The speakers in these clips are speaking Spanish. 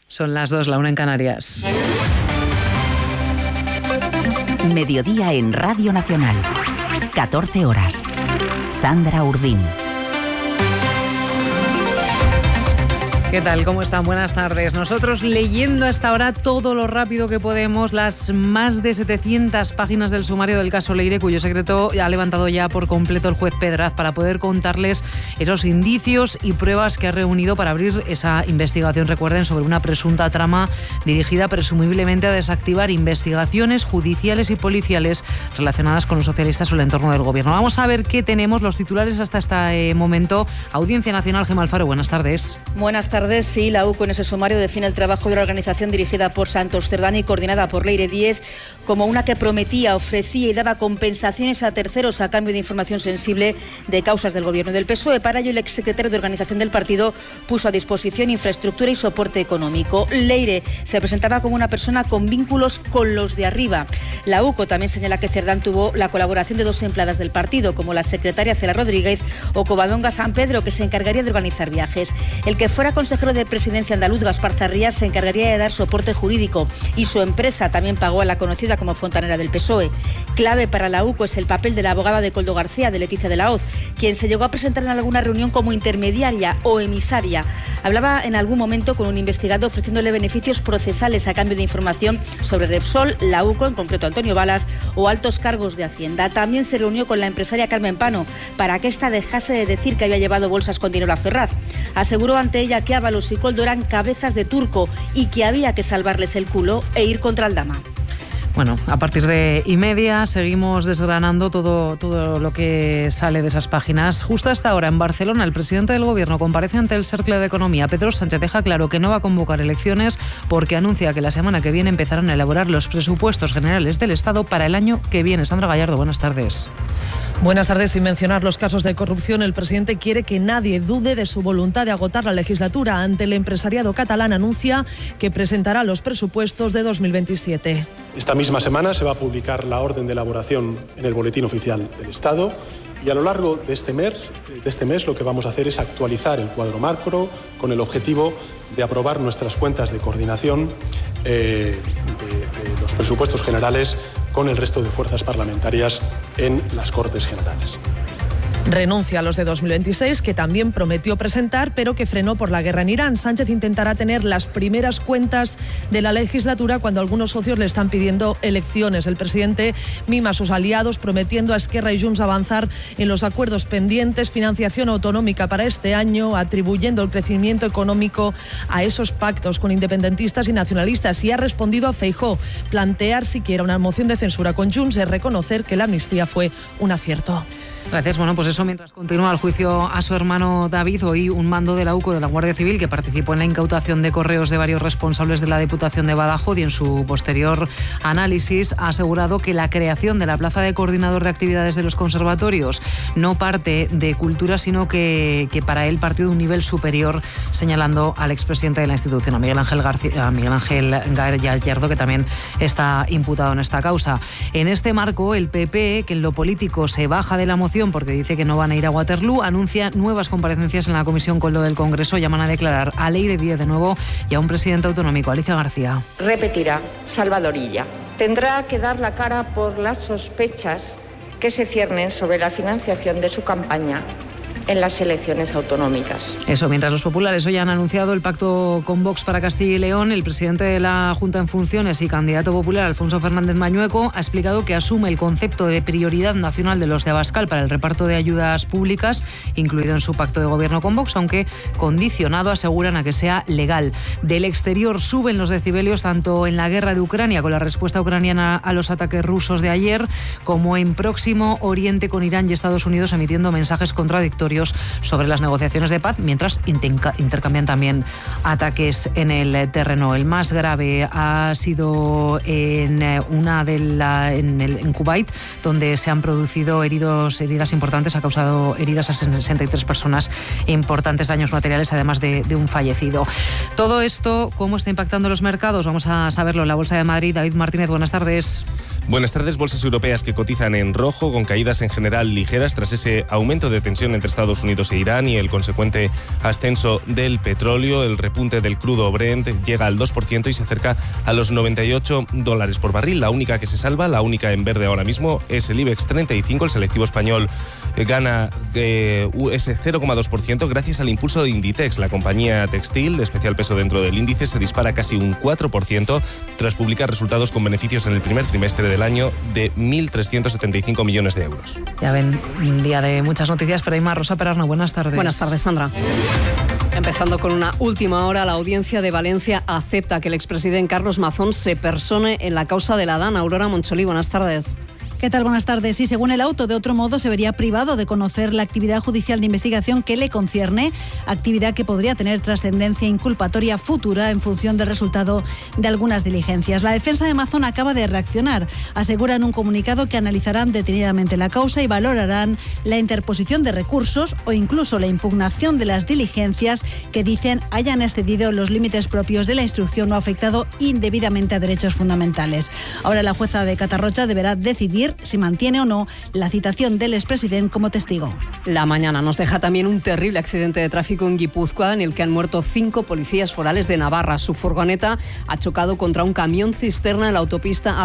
Son las 2, la 1 en Canarias. Mediodía en Radio Nacional. 14 horas. Sandra Urdín. ¿Qué tal? ¿Cómo están? Buenas tardes. Nosotros leyendo hasta ahora todo lo rápido que podemos las más de 700 páginas del sumario del caso Leire, cuyo secreto ha levantado ya por completo el juez Pedraz para poder contarles esos indicios y pruebas que ha reunido para abrir esa investigación, recuerden, sobre una presunta trama dirigida presumiblemente a desactivar investigaciones judiciales y policiales relacionadas con los socialistas o el entorno del gobierno. Vamos a ver qué tenemos, los titulares hasta este momento. Audiencia Nacional, Gemma Alfaro, buenas tardes. Buenas tardes. Sí, la UCO en ese sumario define el trabajo de la organización dirigida por Santos Cerdán y coordinada por Leire Díez como una que prometía, ofrecía y daba compensaciones a terceros a cambio de información sensible de causas del gobierno del PSOE. Para ello, el exsecretario de organización del partido puso a disposición infraestructura y soporte económico. Leire se presentaba como una persona con vínculos con los de arriba. La UCO también señala que Cerdán tuvo la colaboración de 2 empleadas del partido, como la secretaria Cela Rodríguez o Covadonga San Pedro, que se encargaría de organizar viajes. El que fuera consejero de presidencia andaluz, Gaspar Zarrías, se encargaría de dar soporte jurídico y su empresa también pagó a la conocida como fontanera del PSOE. Clave para la UCO es el papel de la abogada de Coldo García, de Leticia de la Hoz, quien se llegó a presentar en alguna reunión como intermediaria o emisaria. Hablaba en algún momento con un investigado ofreciéndole beneficios procesales a cambio de información sobre Repsol, la UCO, en concreto Antonio Balas, o altos cargos de Hacienda. También se reunió con la empresaria Carmen Pano para que ésta dejase de decir que había llevado bolsas con dinero a Ferraz. Aseguró ante ella que Ábalos y Coldo eran cabezas de turco y que había que salvarles el culo e ir contra Aldama. Bueno, a partir de 1:30 seguimos desgranando todo lo que sale de esas páginas. Justo hasta ahora en Barcelona, el presidente del Gobierno comparece ante el Cercle de Economía. Pedro Sánchez deja claro que no va a convocar elecciones porque anuncia que la semana que viene empezarán a elaborar los presupuestos generales del Estado para el año que viene. Sandra Gallardo, buenas tardes. Buenas tardes. Sin mencionar los casos de corrupción, el presidente quiere que nadie dude de su voluntad de agotar la legislatura. Ante el empresariado catalán anuncia que presentará los presupuestos de 2027. Esta misma semana se va a publicar la orden de elaboración en el Boletín Oficial del Estado y a lo largo de este mes lo que vamos a hacer es actualizar el cuadro macro con el objetivo de aprobar nuestras cuentas de coordinación de los presupuestos generales con el resto de fuerzas parlamentarias en las Cortes Generales. Renuncia a los de 2026, que también prometió presentar, pero que frenó por la guerra en Irán. Sánchez intentará tener las primeras cuentas de la legislatura cuando algunos socios le están pidiendo elecciones. El presidente mima a sus aliados, prometiendo a Esquerra y Junts avanzar en los acuerdos pendientes, financiación autonómica para este año, atribuyendo el crecimiento económico a esos pactos con independentistas y nacionalistas. Y ha respondido a Feijóo. Plantear siquiera una moción de censura con Junts es reconocer que la amnistía fue un acierto. Gracias. Bueno, pues eso, mientras continúa el juicio a su hermano David, hoy un mando de la UCO de la Guardia Civil que participó en la incautación de correos de varios responsables de la Diputación de Badajoz y en su posterior análisis ha asegurado que la creación de la plaza de coordinador de actividades de los conservatorios no parte de cultura, sino que para él partió de un nivel superior, señalando al expresidente de la institución, a Miguel Ángel Gallardo, que también está imputado en esta causa. En este marco, el PP, que en lo político se baja de la moción porque dice que no van a ir a Waterloo, anuncia nuevas comparecencias en la Comisión Coldo del Congreso. Llaman a declarar a Leire Díez de nuevo y a un presidente autonómico, Alicia García. Repetirá, Salvadorilla. Tendrá que dar la cara por las sospechas que se ciernen sobre la financiación de su campaña en las elecciones autonómicas. Eso, mientras los populares hoy han anunciado el pacto con Vox para Castilla y León, el presidente de la Junta en funciones y candidato popular, Alfonso Fernández Mañueco, ha explicado que asume el concepto de prioridad nacional de los de Abascal para el reparto de ayudas públicas, incluido en su pacto de gobierno con Vox, aunque condicionado, aseguran, a que sea legal. Del exterior suben los decibelios tanto en la guerra de Ucrania, con la respuesta ucraniana a los ataques rusos de ayer, como en Próximo Oriente, con Irán y Estados Unidos emitiendo mensajes contradictorios sobre las negociaciones de paz, mientras intercambian también ataques en el terreno. El más grave ha sido en Kuwait, donde se han producido heridas importantes, ha causado heridas a 63 personas, importantes daños materiales, además de un fallecido. Todo esto, ¿cómo está impactando los mercados? Vamos a saberlo en la Bolsa de Madrid. David Martínez, buenas tardes. Buenas tardes. Bolsas europeas que cotizan en rojo, con caídas en general ligeras tras ese aumento de tensión entre Estados Estados Unidos e Irán y el consecuente ascenso del petróleo. El repunte del crudo Brent llega al 2% y se acerca a los $98 por barril. La única que se salva, la única en verde ahora mismo, es el IBEX 35. El selectivo español gana ese 0,2% gracias al impulso de Inditex. La compañía textil de especial peso dentro del índice se dispara casi un 4% tras publicar resultados con beneficios en el primer trimestre del año de 1.375 millones de euros. Ya ven, un día de muchas noticias, pero hay más. Rosa Perarno, buenas tardes. Buenas tardes, Sandra. Empezando con una última hora, la Audiencia de Valencia acepta que el expresidente Carlos Mazón se persone en la causa de la DAN. Aurora Moncholí, buenas tardes. ¿Qué tal? Buenas tardes. Y según el auto, de otro modo se vería privado de conocer la actividad judicial de investigación que le concierne, actividad que podría tener trascendencia inculpatoria futura en función del resultado de algunas diligencias. La defensa de Mazón acaba de reaccionar. Asegura en un comunicado que analizarán detenidamente la causa y valorarán la interposición de recursos o incluso la impugnación de las diligencias que dicen hayan excedido los límites propios de la instrucción o afectado indebidamente a derechos fundamentales. Ahora la jueza de Catarrocha deberá decidir si mantiene o no la citación del expresidente como testigo. La mañana nos deja también un terrible accidente de tráfico en Guipúzcoa en el que han muerto 5 policías forales de Navarra. Su furgoneta ha chocado contra un camión cisterna en la autopista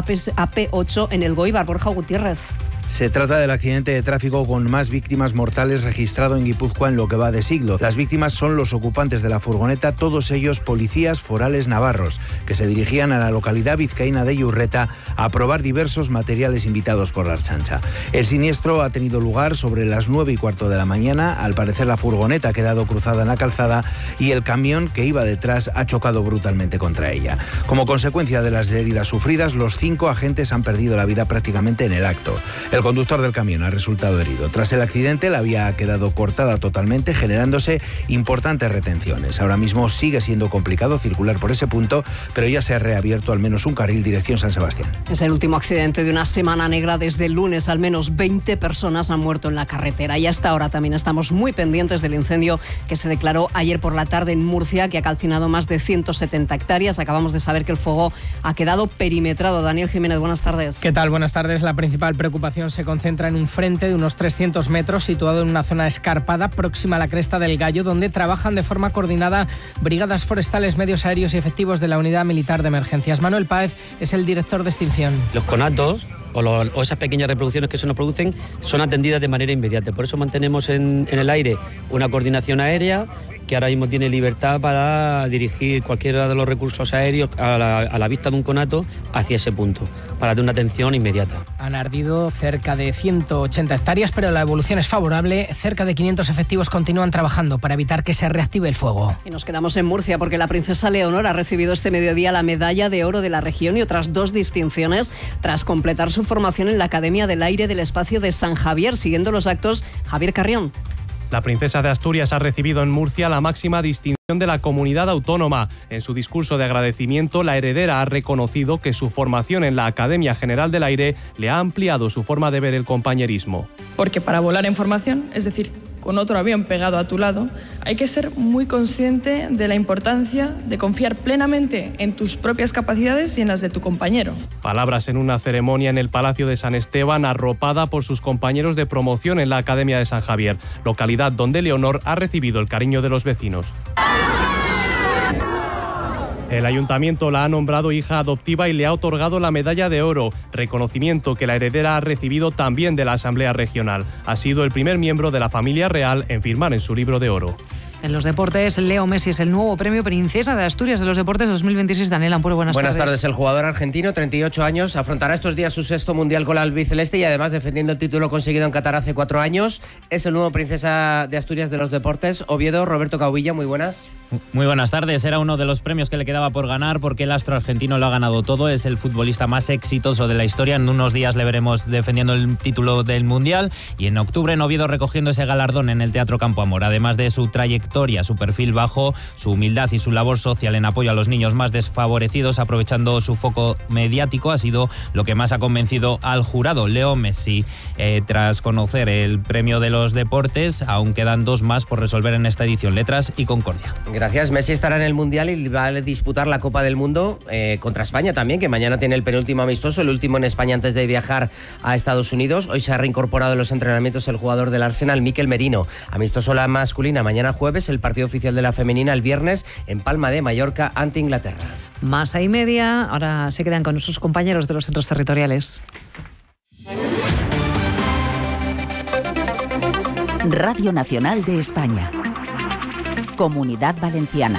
AP8 en el Goibar. Borja Gutiérrez. Se trata del accidente de tráfico con más víctimas mortales registrado en Guipúzcoa en lo que va de siglo. Las víctimas son los ocupantes de la furgoneta, todos ellos policías forales navarros, que se dirigían a la localidad vizcaína de Iurreta a probar diversos materiales invitados por la Ertzaintza. El siniestro ha tenido lugar sobre las 9:15 de la mañana. Al parecer la furgoneta ha quedado cruzada en la calzada y el camión que iba detrás ha chocado brutalmente contra ella. Como consecuencia de las heridas sufridas, los 5 agentes han perdido la vida prácticamente en el acto. El conductor del camión ha resultado herido. Tras el accidente, la vía ha quedado cortada totalmente, generándose importantes retenciones. Ahora mismo sigue siendo complicado circular por ese punto, pero ya se ha reabierto al menos un carril dirección San Sebastián. Es el último accidente de una semana negra. Desde el lunes, al menos 20 personas han muerto en la carretera. Y hasta ahora también estamos muy pendientes del incendio que se declaró ayer por la tarde en Murcia, que ha calcinado más de 170 hectáreas. Acabamos de saber que el fuego ha quedado perimetrado. Daniel Jiménez, buenas tardes. ¿Qué tal? Buenas tardes. La principal preocupación se concentra en un frente de unos 300 metros situado en una zona escarpada próxima a la Cresta del Gallo, donde trabajan de forma coordinada brigadas forestales, medios aéreos y efectivos de la Unidad Militar de Emergencias. Manuel Páez es el director de extinción. Los conatos o esas pequeñas reproducciones que se nos producen son atendidas de manera inmediata. Por eso mantenemos en el aire una coordinación aérea que ahora mismo tiene libertad para dirigir cualquiera de los recursos aéreos a la vista de un conato hacia ese punto, para dar una atención inmediata. Han ardido cerca de 180 hectáreas, pero la evolución es favorable. Cerca de 500 efectivos continúan trabajando para evitar que se reactive el fuego. Y nos quedamos en Murcia porque la princesa Leonor ha recibido este mediodía la medalla de oro de la región y otras 2 distinciones tras completar su formación en la Academia del Aire del Espacio de San Javier. Siguiendo los actos, Javier Carrión. La princesa de Asturias ha recibido en Murcia la máxima distinción de la comunidad autónoma. En su discurso de agradecimiento, la heredera ha reconocido que su formación en la Academia General del Aire le ha ampliado su forma de ver el compañerismo. Porque para volar en formación, es decir, con otro avión pegado a tu lado, hay que ser muy consciente de la importancia de confiar plenamente en tus propias capacidades y en las de tu compañero. Palabras en una ceremonia en el Palacio de San Esteban, arropada por sus compañeros de promoción en la Academia de San Javier, localidad donde Leonor ha recibido el cariño de los vecinos. El ayuntamiento la ha nombrado hija adoptiva y le ha otorgado la medalla de oro, reconocimiento que la heredera ha recibido también de la Asamblea Regional. Ha sido el primer miembro de la familia real en firmar en su libro de oro. En los deportes, Leo Messi es el nuevo premio Princesa de Asturias de los Deportes 2026. Daniel Ampuero, buenas tardes. Buenas tardes. El jugador argentino, 38 años, afrontará estos días su 6º Mundial con la albiceleste y además defendiendo el título conseguido en Qatar hace 4 años. Es el nuevo Princesa de Asturias de los Deportes. Oviedo, Roberto Caubilla, muy buenas. Muy buenas tardes. Era uno de los premios que le quedaba por ganar porque el astro argentino lo ha ganado todo. Es el futbolista más exitoso de la historia. En unos días le veremos defendiendo el título del Mundial y en octubre en Oviedo recogiendo ese galardón en el Teatro Campo Amor. Además de su trayectoria, su perfil bajo, su humildad y su labor social en apoyo a los niños más desfavorecidos, aprovechando su foco mediático, ha sido lo que más ha convencido al jurado. Leo Messi, tras conocer el premio de los deportes, aún quedan 2 más por resolver en esta edición: Letras y Concordia. Gracias. Messi estará en el Mundial y va a disputar la Copa del Mundo contra España también, que mañana tiene el penúltimo amistoso, el último en España antes de viajar a Estados Unidos. Hoy se ha reincorporado en los entrenamientos el jugador del Arsenal, Mikel Merino. Amistoso la masculina mañana jueves, el partido oficial de la femenina el viernes en Palma de Mallorca ante Inglaterra. Más y media, ahora se quedan con nuestros compañeros de los centros territoriales. Radio Nacional de España. Comunidad Valenciana.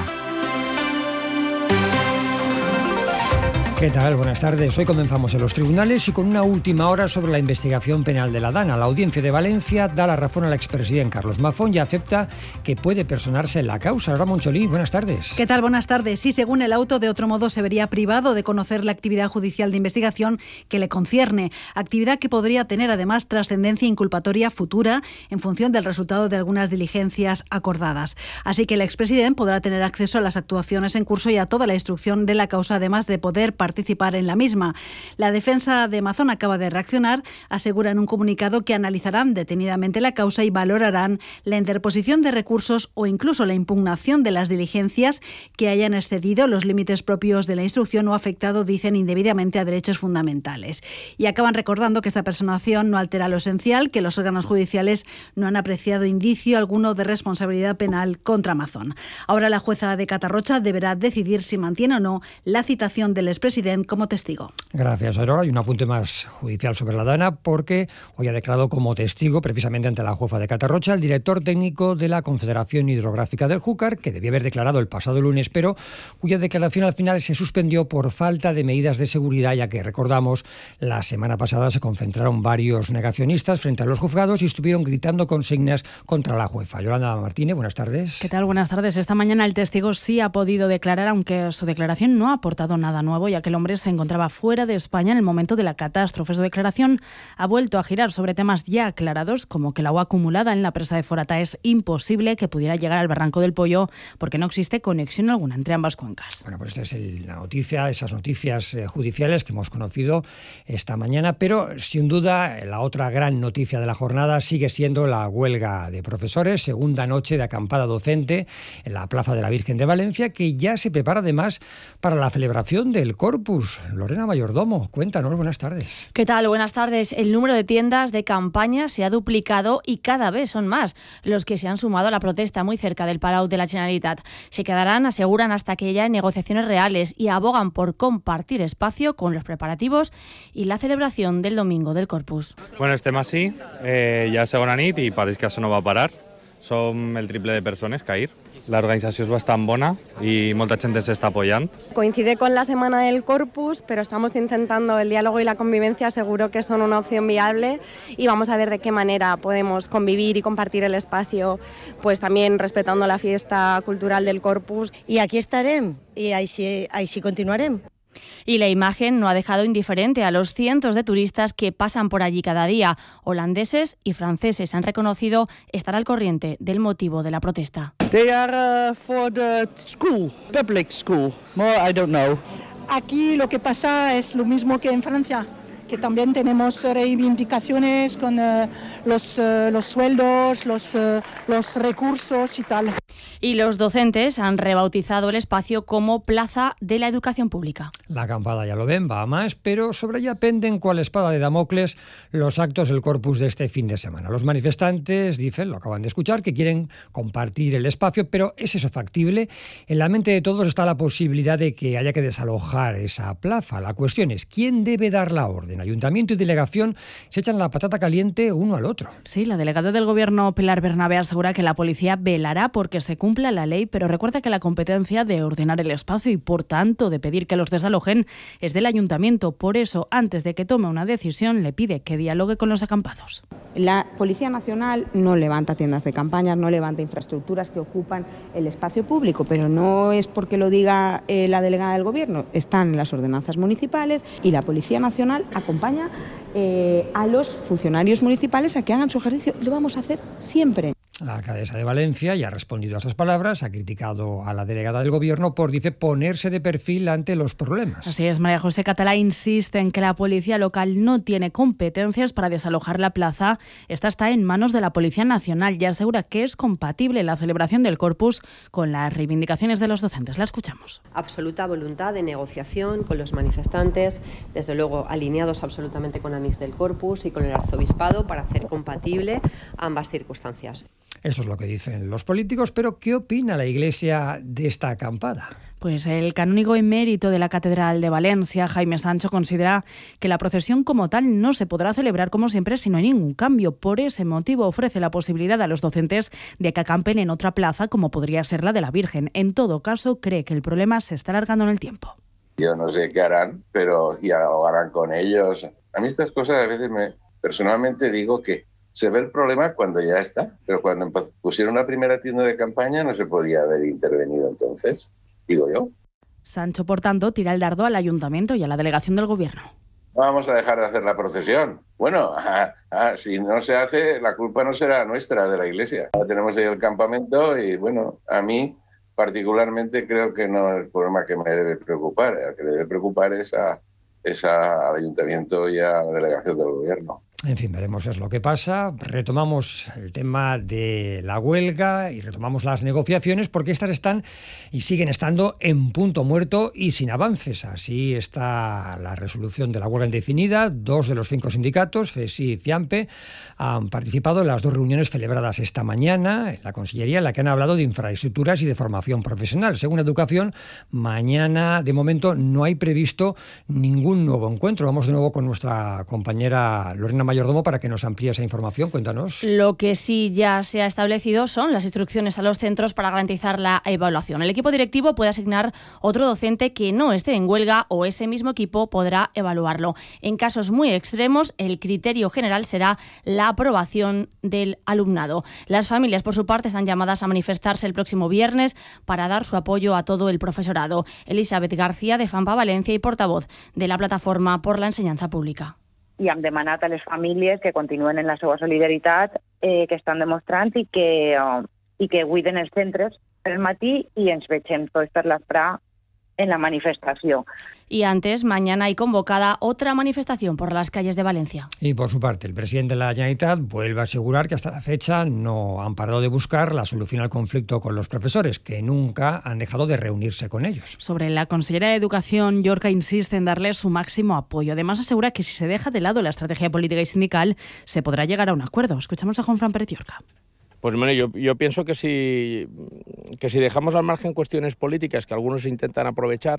¿Qué tal? Buenas tardes. Hoy comenzamos en los tribunales y con una última hora sobre la investigación penal de la DANA. La Audiencia de Valencia da la razón al expresidente Carlos Mazón y acepta que puede personarse en la causa. Laura Moncholí, buenas tardes. ¿Qué tal? Buenas tardes. Sí, según el auto, de otro modo se vería privado de conocer la actividad judicial de investigación que le concierne. Actividad que podría tener además trascendencia inculpatoria futura en función del resultado de algunas diligencias acordadas. Así que el expresidente podrá tener acceso a las actuaciones en curso y a toda la instrucción de la causa, además de poder participar en la misma. La defensa de Mazón acaba de reaccionar, asegura en un comunicado que analizarán detenidamente la causa y valorarán la interposición de recursos o incluso la impugnación de las diligencias que hayan excedido los límites propios de la instrucción o afectado, dicen, indebidamente a derechos fundamentales. Y acaban recordando que esta personación no altera lo esencial, que los órganos judiciales no han apreciado indicio alguno de responsabilidad penal contra Mazón. Ahora la jueza de Catarrocha deberá decidir si mantiene o no la citación del expresidente como testigo. Gracias, Aurora. Y un apunte más judicial sobre la DANA, porque hoy ha declarado como testigo, precisamente ante la jueza de Catarrocha, el director técnico de la Confederación Hidrográfica del Júcar, que debía haber declarado el pasado lunes, pero cuya declaración al final se suspendió por falta de medidas de seguridad, ya que, recordamos, la semana pasada se concentraron varios negacionistas frente a los juzgados y estuvieron gritando consignas contra la jueza. Yolanda Martínez, buenas tardes. ¿Qué tal? Buenas tardes. Esta mañana el testigo sí ha podido declarar, aunque su declaración no ha aportado nada nuevo, ya que el hombre se encontraba fuera de España en el momento de la catástrofe. Su declaración ha vuelto a girar sobre temas ya aclarados, como que el agua acumulada en la presa de Forata es imposible que pudiera llegar al Barranco del Pollo porque no existe conexión alguna entre ambas cuencas. Bueno, pues esta es la noticia, esas noticias judiciales que hemos conocido esta mañana, pero sin duda la otra gran noticia de la jornada sigue siendo la huelga de profesores, segunda noche de acampada docente en la Plaza de la Virgen de Valencia, que ya se prepara además para la celebración del Corpus. Lorena Mayordomo, cuéntanos, buenas tardes. ¿Qué tal? Buenas tardes. El número de tiendas de campaña se ha duplicado y cada vez son más los que se han sumado a la protesta muy cerca del Palau de la Generalitat. Se quedarán, aseguran, hasta que haya negociaciones reales y abogan por compartir espacio con los preparativos y la celebración del domingo del Corpus. Bueno, estem així, ja és segona nit i pareix que això no va parar. Som el triple de persones que ahir. La organización es bastante buena y mucha gente se está apoyando. Coincide con la semana del Corpus, pero estamos intentando el diálogo y la convivencia, seguro que son una opción viable y vamos a ver de qué manera podemos convivir y compartir el espacio, pues también respetando la fiesta cultural del Corpus. Y aquí estaremos y ahí sí continuaremos. Y la imagen no ha dejado indiferente a los cientos de turistas que pasan por allí cada día. Holandeses y franceses han reconocido estar al corriente del motivo de la protesta. They are for the school, public school. More I don't know. Aquí lo que pasa es lo mismo que en Francia, que también tenemos reivindicaciones con los sueldos, los recursos y tal. Y los docentes han rebautizado el espacio como Plaza de la Educación Pública. La acampada, ya lo ven, va a más, pero sobre ella penden cual espada de Damocles los actos del Corpus de este fin de semana. Los manifestantes dicen, lo acaban de escuchar, que quieren compartir el espacio, pero ¿es eso factible? En la mente de todos está la posibilidad de que haya que desalojar esa plaza. La cuestión es, ¿quién debe dar la orden? Ayuntamiento y delegación se echan la patata caliente uno al otro. Sí, la delegada del Gobierno, Pilar Bernabé, asegura que la policía velará porque se cumpla la ley, pero recuerda que la competencia de ordenar el espacio y, por tanto, de pedir que los desalojen es del Ayuntamiento. Por eso, antes de que tome una decisión, le pide que dialogue con los acampados. La Policía Nacional no levanta tiendas de campaña, no levanta infraestructuras que ocupan el espacio público, pero no es porque lo diga la delegada del Gobierno. Están en las ordenanzas municipales y la Policía Nacional acompaña a los funcionarios municipales a que hagan su ejercicio. Lo vamos a hacer siempre. La alcaldesa de Valencia ya ha respondido a esas palabras, ha criticado a la delegada del Gobierno por, dice, ponerse de perfil ante los problemas. Así es, María José Catalá insiste en que la policía local no tiene competencias para desalojar la plaza. Esta está en manos de la Policía Nacional y asegura que es compatible la celebración del Corpus con las reivindicaciones de los docentes. La escuchamos. Absoluta voluntad de negociación con los manifestantes, desde luego alineados absolutamente con Amics del Corpus y con el Arzobispado para hacer compatible ambas circunstancias. Esto es lo que dicen los políticos, pero ¿qué opina la Iglesia de esta acampada? Pues el canónigo emérito de la Catedral de Valencia, Jaime Sancho, considera que la procesión como tal no se podrá celebrar como siempre si no hay ningún cambio. Por ese motivo ofrece la posibilidad a los docentes de que acampen en otra plaza como podría ser la de la Virgen. En todo caso, cree que el problema se está alargando en el tiempo. Yo no sé qué harán, pero ya lo harán con ellos. A mí estas cosas a veces personalmente digo que se ve el problema cuando ya está, pero cuando pusieron la primera tienda de campaña no se podía haber intervenido entonces, digo yo. Sancho, por tanto, tira el dardo al ayuntamiento y a la delegación del Gobierno. No vamos a dejar de hacer la procesión. Bueno, si no se hace, la culpa no será nuestra, de la Iglesia. Ahora tenemos ahí el campamento y, bueno, a mí particularmente creo que no es el problema que me debe preocupar. El que le debe preocupar es al ayuntamiento y a la delegación del Gobierno. En fin, veremos es lo que pasa. Retomamos el tema de la huelga y retomamos las negociaciones porque estas están y siguen estando en punto muerto y sin avances. Así está la resolución de la huelga indefinida. 2 de los 5 sindicatos, FESI y FIAMPE, han participado en las 2 reuniones celebradas esta mañana en la Consellería, en la que han hablado de infraestructuras y de formación profesional. Según Educación, mañana de momento no hay previsto ningún nuevo encuentro. Vamos de nuevo con nuestra compañera Lorena Mayordomo para que nos amplíe esa información. Cuéntanos. Lo que sí ya se ha establecido son las instrucciones a los centros para garantizar la evaluación. El equipo directivo puede asignar otro docente que no esté en huelga o ese mismo equipo podrá evaluarlo. En casos muy extremos, el criterio general será la aprobación del alumnado. Las familias, por su parte, están llamadas a manifestarse el próximo viernes para dar su apoyo a todo el profesorado. Elisabet García, de FAMPA Valencia y portavoz de la Plataforma por la Ensenyanza Pública. I hem demanat a les famílies que continuen en la seva solidaritat que estan demostrant i que cuiden els centres per matí i ens vegem tots per l'esprà en la manifestación. Y antes, mañana hay convocada otra manifestación por las calles de Valencia. Y por su parte, el presidente de la Generalitat vuelve a asegurar que hasta la fecha no han parado de buscar la solución al conflicto con los profesores, que nunca han dejado de reunirse con ellos. Sobre la consellera de Educación, Llorca insiste en darle su máximo apoyo. Además, asegura que si se deja de lado la estrategia política y sindical, se podrá llegar a un acuerdo. Escuchamos a Juanfran Pérez Llorca. Pues bueno, yo pienso que si dejamos al margen cuestiones políticas que algunos intentan aprovechar,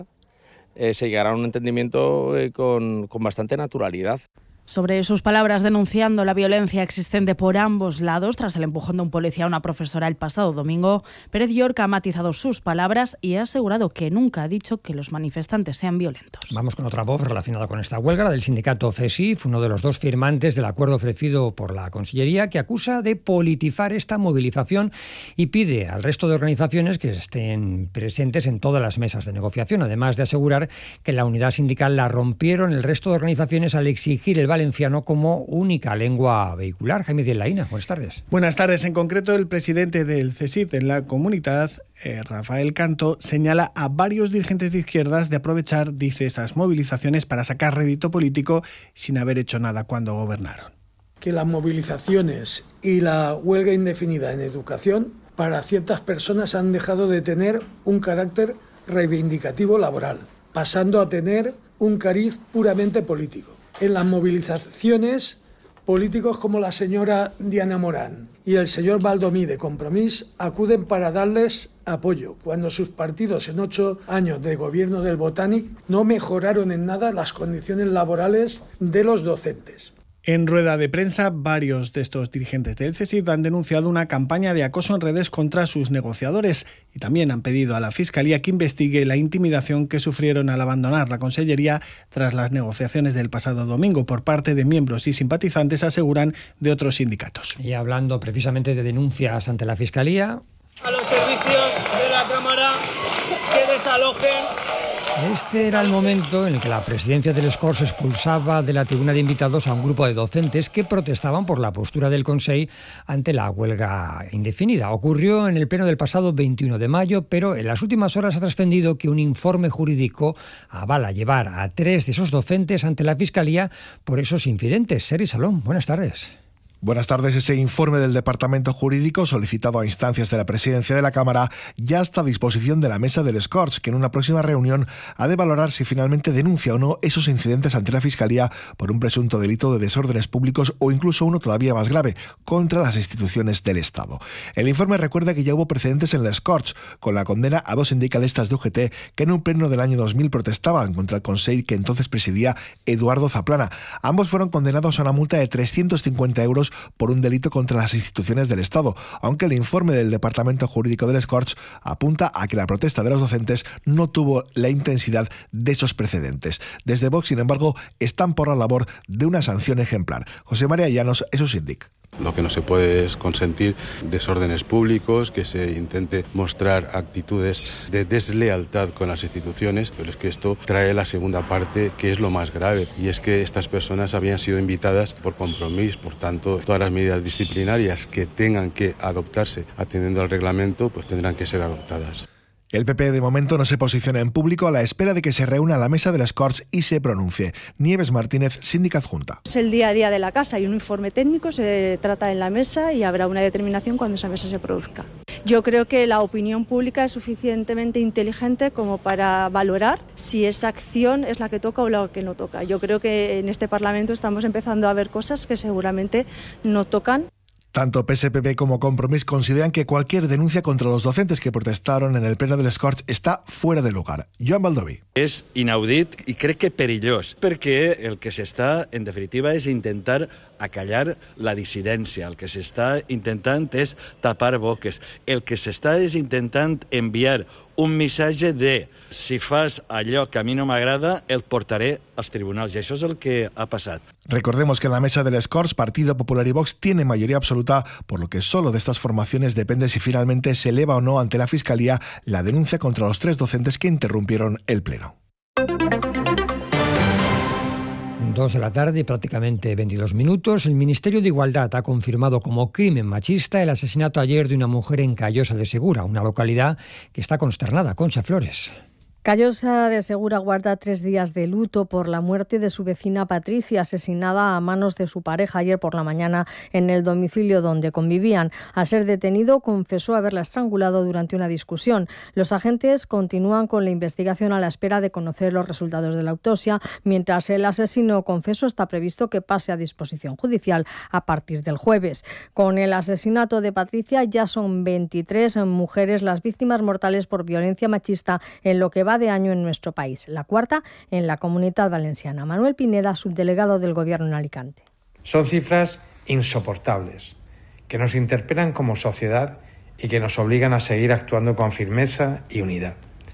se llegará a un entendimiento con bastante naturalidad. Sobre sus palabras denunciando la violencia existente por ambos lados tras el empujón de un policía a una profesora el pasado domingo, Pérez Llorca ha matizado sus palabras y ha asegurado que nunca ha dicho que los manifestantes sean violentos. Vamos con otra voz relacionada con esta huelga, la del sindicato FESIF, uno de los 2 firmantes del acuerdo ofrecido por la Consellería, que acusa de politizar esta movilización y pide al resto de organizaciones que estén presentes en todas las mesas de negociación, además de asegurar que la unidad sindical la rompieron el resto de organizaciones al exigir el valenciano como única lengua vehicular. Jaime Díaz Laína, buenas tardes. Buenas tardes. En concreto, el presidente del CSIC en la comunidad, Rafael Canto, señala a varios dirigentes de izquierdas de aprovechar, dice, esas movilizaciones para sacar rédito político sin haber hecho nada cuando gobernaron. Que las movilizaciones y la huelga indefinida en educación para ciertas personas han dejado de tener un carácter reivindicativo laboral, pasando a tener un cariz puramente político. En las movilizaciones, políticos como la señora Diana Morán y el señor Baldomí de Compromís acuden para darles apoyo, cuando sus partidos en 8 años de gobierno del Botànic no mejoraron en nada las condiciones laborales de los docentes. En rueda de prensa, varios de estos dirigentes del CSIC han denunciado una campaña de acoso en redes contra sus negociadores y también han pedido a la Fiscalía que investigue la intimidación que sufrieron al abandonar la Consellería tras las negociaciones del pasado domingo por parte de miembros y simpatizantes, aseguran, de otros sindicatos. Y hablando precisamente de denuncias ante la Fiscalía, a los servicios de la Cámara que desalojen Este era el momento en el que la presidencia del Corts expulsaba de la tribuna de invitados a un grupo de docentes que protestaban por la postura del Consell ante la huelga indefinida. Ocurrió en el pleno del pasado 21 de mayo, pero en las últimas horas ha trascendido que un informe jurídico avala llevar a 3 de esos docentes ante la Fiscalía por esos incidentes. Seri Salón, buenas tardes. Buenas tardes. Ese informe del Departamento Jurídico, solicitado a instancias de la Presidencia de la Cámara, ya está a disposición de la mesa del Corts, que en una próxima reunión ha de valorar si finalmente denuncia o no esos incidentes ante la Fiscalía por un presunto delito de desórdenes públicos o incluso uno todavía más grave, contra las instituciones del Estado. El informe recuerda que ya hubo precedentes en el Corts, con la condena a 2 sindicalistas de UGT que en un pleno del año 2000 protestaban contra el Consell que entonces presidía Eduardo Zaplana. Ambos fueron condenados a una multa de 350 euros por un delito contra las instituciones del Estado, aunque el informe del Departamento Jurídico del Corts apunta a que la protesta de los docentes no tuvo la intensidad de esos precedentes. Desde Vox, sin embargo, están por la labor de una sanción ejemplar. José María Llanos es su síndic. Lo que no se puede es consentir desórdenes públicos, que se intente mostrar actitudes de deslealtad con las instituciones, pero es que esto trae la segunda parte, que es lo más grave, y es que estas personas habían sido invitadas por compromiso. Por tanto, todas las medidas disciplinarias que tengan que adoptarse atendiendo al reglamento, pues tendrán que ser adoptadas. El PP de momento no se posiciona en público a la espera de que se reúna la mesa del Corts y se pronuncie. Nieves Martínez, síndica adjunta. Es el día a día de la casa, hay un informe técnico, se trata en la mesa y habrá una determinación cuando esa mesa se produzca. Yo creo que la opinión pública es suficientemente inteligente como para valorar si esa acción es la que toca o la que no toca. Yo creo que en este Parlamento estamos empezando a ver cosas que seguramente no tocan. Tanto PSPB como Compromís consideran que cualquier denuncia contra los docentes que protestaron en el pleno del Corts està fuera de lugar. Joan Baldoví. És inaudit i crec que perillós, perquè el que s'està, en definitiva, és intentar acallar la dissidència. El que s'està intentant és tapar boques. El que s'està és intentant enviar un missatge de si fas allò que a mi no m'agrada, el portaré als tribunals. I això és el que ha passat. Recordemos que en la mesa del Corts, Partido Popular y Vox tiene mayoría absoluta, por lo que solo de estas formaciones depende si finalmente se eleva o no ante la Fiscalía la denuncia contra los 3 docentes que interrumpieron el pleno. 2 de la tarde, prácticamente 22 minutos. El Ministerio de Igualdad ha confirmado como crimen machista el asesinato ayer de una mujer en Callosa de Segura, una localidad que está consternada. Concha Flores. Callosa de Segura guarda 3 días de luto por la muerte de su vecina Patricia, asesinada a manos de su pareja ayer por la mañana en el domicilio donde convivían. Al ser detenido, confesó haberla estrangulado durante una discusión. Los agentes continúan con la investigación a la espera de conocer los resultados de la autopsia, mientras el asesino confeso está previsto que pase a disposición judicial a partir del jueves. Con el asesinato de Patricia ya son 23 mujeres las víctimas mortales por violencia machista en lo que va de año en nuestro país, la cuarta en la Comunidad Valenciana. Manuel Pineda, subdelegado del Gobierno en Alicante. Son cifras insoportables, que nos interpelan como sociedad y que nos obligan a seguir actuando con firmeza y unidad.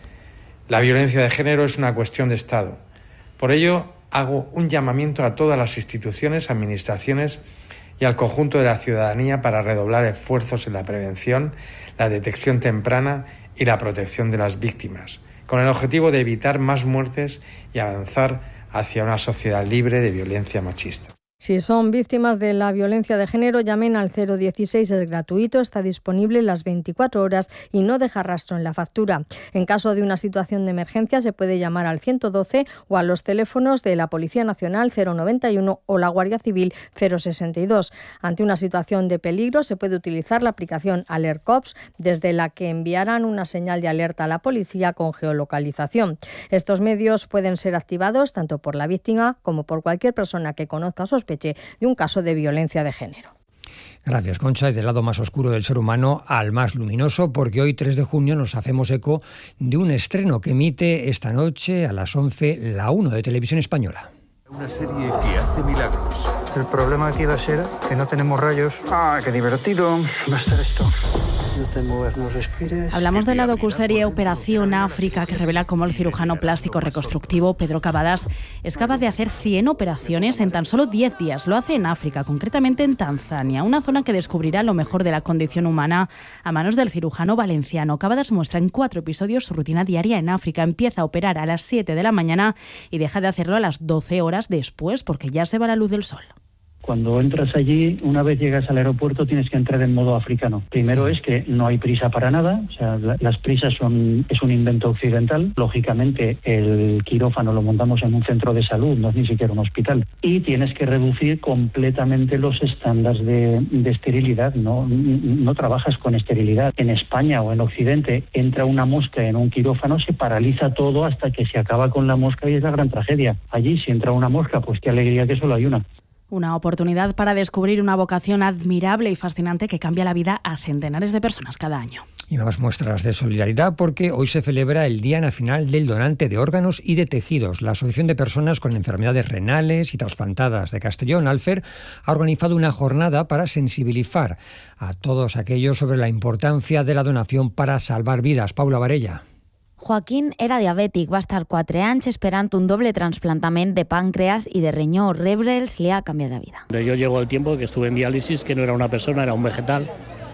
La violencia de género es una cuestión de Estado. Por ello, hago un llamamiento a todas las instituciones, administraciones y al conjunto de la ciudadanía para redoblar esfuerzos en la prevención, la detección temprana y la protección de las víctimas, con el objetivo de evitar más muertes y avanzar hacia una sociedad libre de violencia machista. Si son víctimas de la violencia de género, llamen al 016, es gratuito, está disponible las 24 horas y no deja rastro en la factura. En caso de una situación de emergencia se puede llamar al 112 o a los teléfonos de la Policía Nacional 091 o la Guardia Civil 062. Ante una situación de peligro se puede utilizar la aplicación Alert Cops, desde la que enviarán una señal de alerta a la policía con geolocalización. Estos medios pueden ser activados tanto por la víctima como por cualquier persona que conozca o sospeche de un caso de violencia de género. Gracias, Concha. Y del lado más oscuro del ser humano al más luminoso, porque hoy, 3 de junio, nos hacemos eco de un estreno que emite esta noche a las 11 la 1 de Televisión Española. Una serie que hace milagros. El problema aquí va a ser que no tenemos rayos. ¡Ah, qué divertido va a estar esto! No te muevas, no respires. Hablamos de la docuserie Operación África, que revela cómo el cirujano plástico reconstructivo Pedro Cavadas es capaz de hacer 100 operaciones en tan solo 10 días. Lo hace en África, concretamente en Tanzania, una zona que descubrirá lo mejor de la condición humana a manos del cirujano valenciano. Cavadas muestra en 4 episodios su rutina diaria en África. Empieza a operar a las 7 de la mañana y deja de hacerlo a las 12 horas después, porque ya se va la luz del sol. Cuando entras allí, una vez llegas al aeropuerto, tienes que entrar en modo africano. Primero es que no hay prisa para nada, o sea, las prisas es un invento occidental. Lógicamente, el quirófano lo montamos en un centro de salud, no es ni siquiera un hospital. Y tienes que reducir completamente los estándares de esterilidad. No trabajas con esterilidad. En España o en Occidente entra una mosca en un quirófano, se paraliza todo hasta que se acaba con la mosca y es la gran tragedia. Allí, si entra una mosca, pues qué alegría que solo hay una. Una oportunidad para descubrir una vocación admirable y fascinante que cambia la vida a centenares de personas cada año. Y más muestras de solidaridad porque hoy se celebra el Día Nacional del Donante de Órganos y de Tejidos. La Asociación de Personas con Enfermedades Renales y Trasplantadas de Castellón, Alfer, ha organizado una jornada para sensibilizar a todos aquellos sobre la importancia de la donación para salvar vidas. Paula Varella. Joaquín era diabètic, va estar 4 anys esperant un doble trasplantament de páncreas y de riñó. Rebre'ls le ha cambiado la vida. Yo llegó el tiempo que estuve en diálisis, que no era una persona, era un vegetal.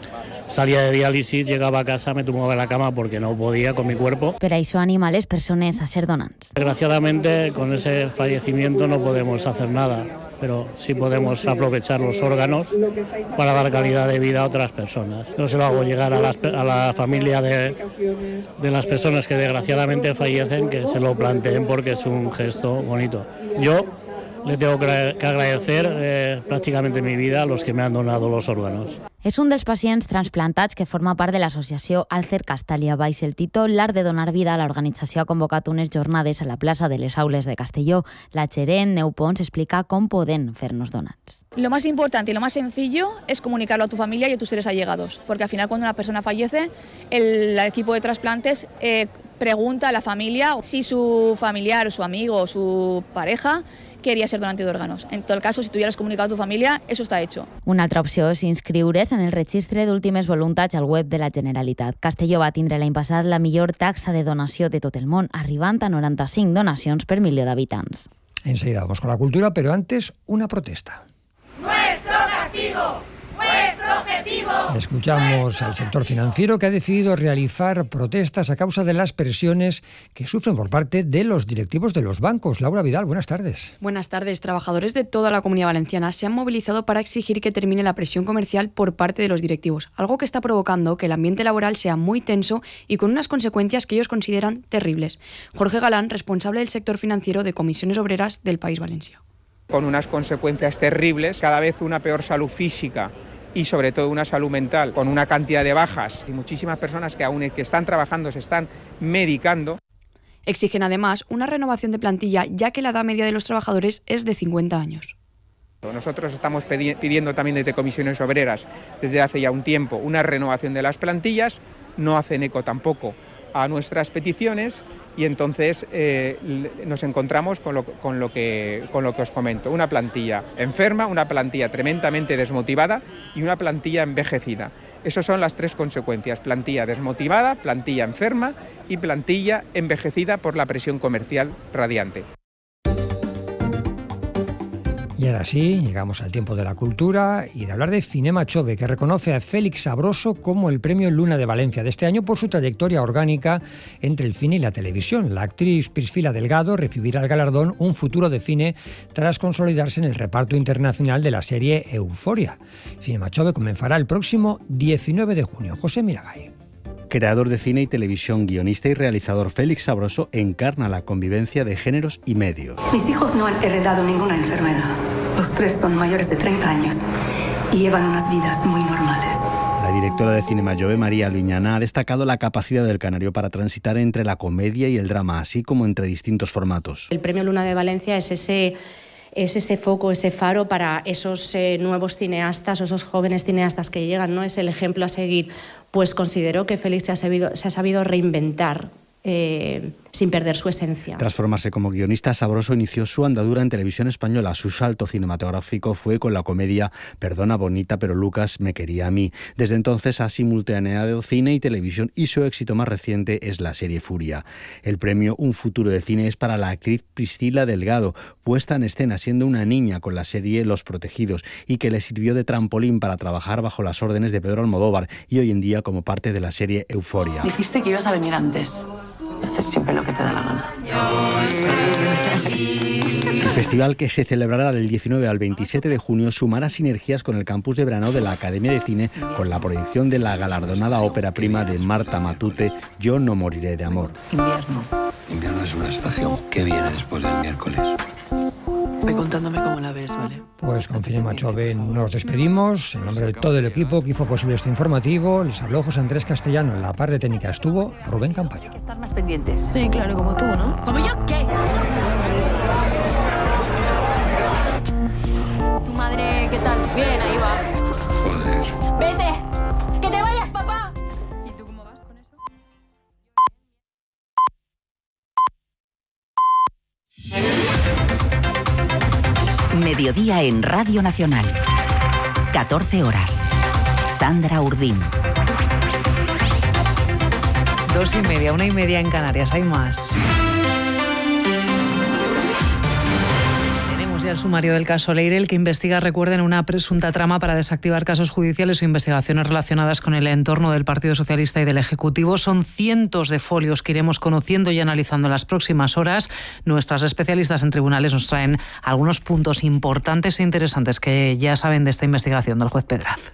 Salía de diálisis, llegaba a casa, me tumbaba en la cama porque no podía con mi cuerpo. Per això anima les persones a ser donants. Desgraciadamente, con ese fallecimiento no podemos hacer nada, pero sí podemos aprovechar los órganos para dar calidad de vida a otras personas. Yo se lo hago llegar a la familia de las personas que desgraciadamente fallecen, que se lo planteen porque es un gesto bonito. Yo le tengo que agradecer prácticamente mi vida a los que me han donado los órganos. És un dels pacients transplantats que forma part de l'associació Alcer Castalia. Baix el títol L'Art de Donar Vida, l'organització ha convocat unes jornades a la plaça de les Aules de Castelló. La gerent Neu Pons explica com poden fer-nos donants. Lo más importante y lo más sencillo es comunicarlo a tu familia y a tus seres allegados, porque al final cuando una persona fallece, el equipo de trasplantes pregunta a la familia si su familiar, su amigo o su pareja quería ser donante de órganos. En todo el caso, si tú ya lo has comunicado a tu familia, eso está hecho. Una altra opció és inscriure's en el registre d'últimes voluntats al web de la Generalitat. Castelló va tindre l'any passat la millor taxa de donació de tot el món, arribant a 95 donacions per milió d'habitants. Enseguida vamos con la cultura, pero antes una protesta. ¡Nuestro castigo! ¡Nuestro objetivo! Escuchamos al sector financiero que ha decidido realizar protestas a causa de las presiones que sufren por parte de los directivos de los bancos. Laura Vidal, buenas tardes. Buenas tardes. Trabajadores de toda la Comunidad Valenciana se han movilizado para exigir que termine la presión comercial por parte de los directivos, algo que está provocando que el ambiente laboral sea muy tenso y con unas consecuencias que ellos consideran terribles. Jorge Galán, responsable del sector financiero de Comisiones Obreras del País Valencia. Con unas consecuencias terribles, cada vez una peor salud física y sobre todo una salud mental, con una cantidad de bajas y muchísimas personas que aún que están trabajando se están medicando. Exigen además una renovación de plantilla, ya que la edad media de los trabajadores es de 50 años. Nosotros estamos pidiendo también desde Comisiones Obreras, desde hace ya un tiempo, una renovación de las plantillas, no hacen eco tampoco a nuestras peticiones y entonces nos encontramos con lo que os comento, una plantilla enferma, una plantilla tremendamente desmotivada y una plantilla envejecida. Esas son las 3 consecuencias: plantilla desmotivada, plantilla enferma y plantilla envejecida por la presión comercial radiante. Y ahora sí, llegamos al tiempo de la cultura y de hablar de Cinema Chove, que reconoce a Félix Sabroso como el premio Luna de Valencia de este año por su trayectoria orgánica entre el cine y la televisión. La actriz Priscila Delgado recibirá el galardón Un futuro de cine tras consolidarse en el reparto internacional de la serie Euforia. Cinema Chove comenzará el próximo 19 de junio. José Miragay. Creador de cine y televisión, guionista y realizador Félix Sabroso encarna la convivencia de géneros y medios. Mis hijos no han heredado ninguna enfermedad. Los 3 son mayores de 30 años y llevan unas vidas muy normales. La directora de Cinema Chove, María Albiñana, ha destacado la capacidad del canario para transitar entre la comedia y el drama, así como entre distintos formatos. El premio Luna de Valencia es ese foco, ese faro para esos nuevos cineastas o esos jóvenes cineastas que llegan, ¿no? Es el ejemplo a seguir. Pues considero que Félix se ha sabido reinventar sin perder su esencia. Tras formarse como guionista, Sabroso inició su andadura en televisión española. Su salto cinematográfico fue con la comedia Perdona bonita, pero Lucas me quería a mí. Desde entonces ha simultaneado cine y televisión y su éxito más reciente es la serie Furia. El premio Un futuro de cine es para la actriz Priscila Delgado, puesta en escena siendo una niña con la serie Los protegidos y que le sirvió de trampolín para trabajar bajo las órdenes de Pedro Almodóvar y hoy en día como parte de la serie Euforia. Dijiste que ibas a venir antes. Haces siempre lo que te da la gana. El festival, que se celebrará del 19 al 27 de junio, sumará sinergias con el campus de verano de la Academia de Cine con la proyección de la galardonada ópera prima de Marta Matute, Yo no moriré de amor. Invierno. Invierno es una estación que viene después del miércoles. Ve contándome cómo la ves, ¿vale? Pues con Cinema Joven nos despedimos. En nombre de todo el equipo que hizo posible este informativo, les habló José Andrés Castellano. En la parte técnica estuvo Rubén Campayo. Hay que estar más pendientes. Sí, claro, como tú, ¿no? ¿Como yo qué? ¿Tu madre qué tal? Bien, ahí va. Joder. ¡Vete! ¡Que te vayas, papá! ¿Y tú cómo vas con eso? Mediodía en Radio Nacional. 14 horas. Sandra Urdín. 2:30, 1:30 en Canarias. Hay más. Tenemos ya el sumario del caso Leire, que investiga, recuerden, una presunta trama para desactivar casos judiciales o investigaciones relacionadas con el entorno del Partido Socialista y del Ejecutivo. Son cientos de folios que iremos conociendo y analizando en las próximas horas. Nuestras especialistas en tribunales nos traen algunos puntos importantes e interesantes que ya saben de esta investigación del juez Pedraz.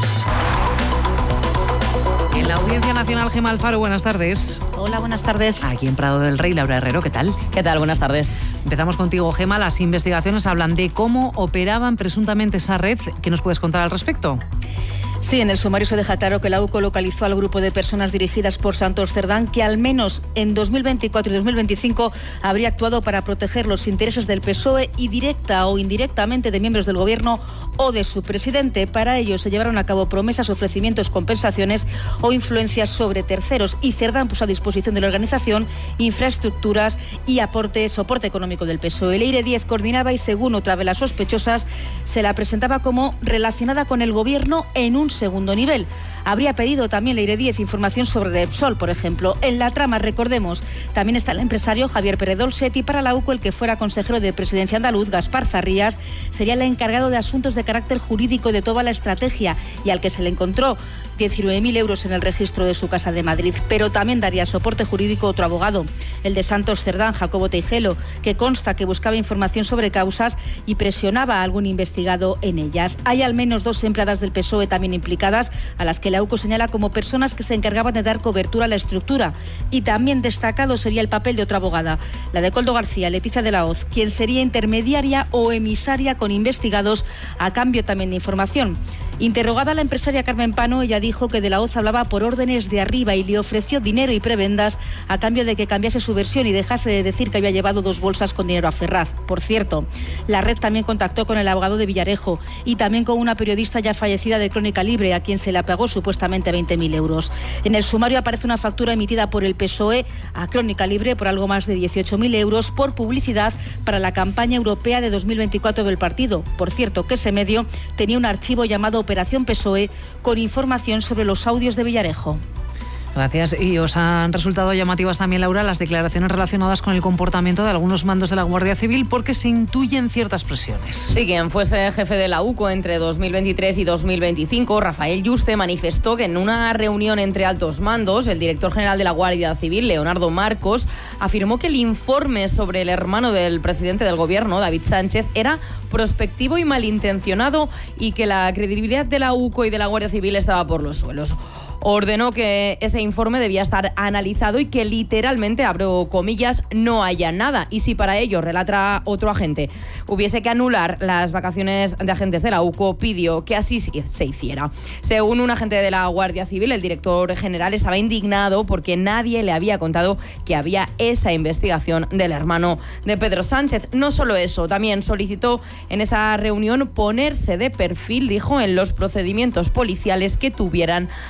En la Audiencia Nacional, Gemma Alfaro, buenas tardes. Hola, buenas tardes. Aquí en Prado del Rey, Laura Herrero, ¿qué tal? ¿Qué tal? Buenas tardes. Empezamos contigo, Gemma. Las investigaciones hablan de cómo operaban presuntamente esa red. ¿Qué nos puedes contar al respecto? Sí, en el sumario se deja claro que la UCO localizó al grupo de personas dirigidas por Santos Cerdán, que al menos en 2024 y 2025 habría actuado para proteger los intereses del PSOE y directa o indirectamente de miembros del Gobierno o de su presidente. Para ello se llevaron a cabo promesas, ofrecimientos, compensaciones o influencias sobre terceros, y Cerdán puso a disposición de la organización infraestructuras y soporte económico del PSOE. Leire Díez coordinaba y, según otra de las sospechosas, se la presentaba como relacionada con el Gobierno en un segundo nivel. Habría pedido también Leire Díez información sobre Repsol, por ejemplo. En la trama, recordemos, también está el empresario Javier Pérez Dolcet, y para la UCO el que fuera consejero de Presidencia andaluz, Gaspar Zarrías, sería el encargado de asuntos de carácter jurídico de toda la estrategia y al que se le encontró 19.000 euros en el registro de su casa de Madrid. Pero también daría soporte jurídico otro abogado, el de Santos Cerdán, Jacobo Teijelo, que consta que buscaba información sobre causas y presionaba a algún investigado en ellas. Hay al menos 2 empleadas del PSOE también implicadas, a las que la UCO señala como personas que se encargaban de dar cobertura a la estructura. Y también destacado sería el papel de otra abogada, la de Coldo García, Leticia de la Hoz, quien sería intermediaria o emisaria con investigados a cambio también de información. Interrogada la empresaria Carmen Pano, ella dijo que de la Hoz hablaba por órdenes de arriba y le ofreció dinero y prebendas a cambio de que cambiase su versión y dejase de decir que había llevado 2 bolsas con dinero a Ferraz. Por cierto, la red también contactó con el abogado de Villarejo y también con una periodista ya fallecida de Crónica Libre, a quien se le pagó supuestamente 20.000 euros. En el sumario aparece una factura emitida por el PSOE a Crónica Libre por algo más de 18.000 euros por publicidad para la campaña europea de 2024 del partido. Por cierto, que ese medio tenía un archivo llamado Operación PSOE con información sobre los audios de Villarejo. Gracias. Y os han resultado llamativas también, Laura, las declaraciones relacionadas con el comportamiento de algunos mandos de la Guardia Civil, porque se intuyen ciertas presiones. Sí, quien fuese jefe de la UCO entre 2023 y 2025, Rafael Yuste, manifestó que en una reunión entre altos mandos, el director general de la Guardia Civil, Leonardo Marcos, afirmó que el informe sobre el hermano del presidente del Gobierno, David Sánchez, era prospectivo y malintencionado y que la credibilidad de la UCO y de la Guardia Civil estaba por los suelos. Ordenó que ese informe debía estar analizado y que literalmente, abro comillas, no haya nada. Y si para ello, relata otro agente, hubiese que anular las vacaciones de agentes de la UCO, pidió que así se hiciera. Según un agente de la Guardia Civil, el director general estaba indignado porque nadie le había contado que había esa investigación del hermano de Pedro Sánchez. No solo eso, también solicitó en esa reunión ponerse de perfil, dijo, en los procedimientos policiales que tuvieran afectación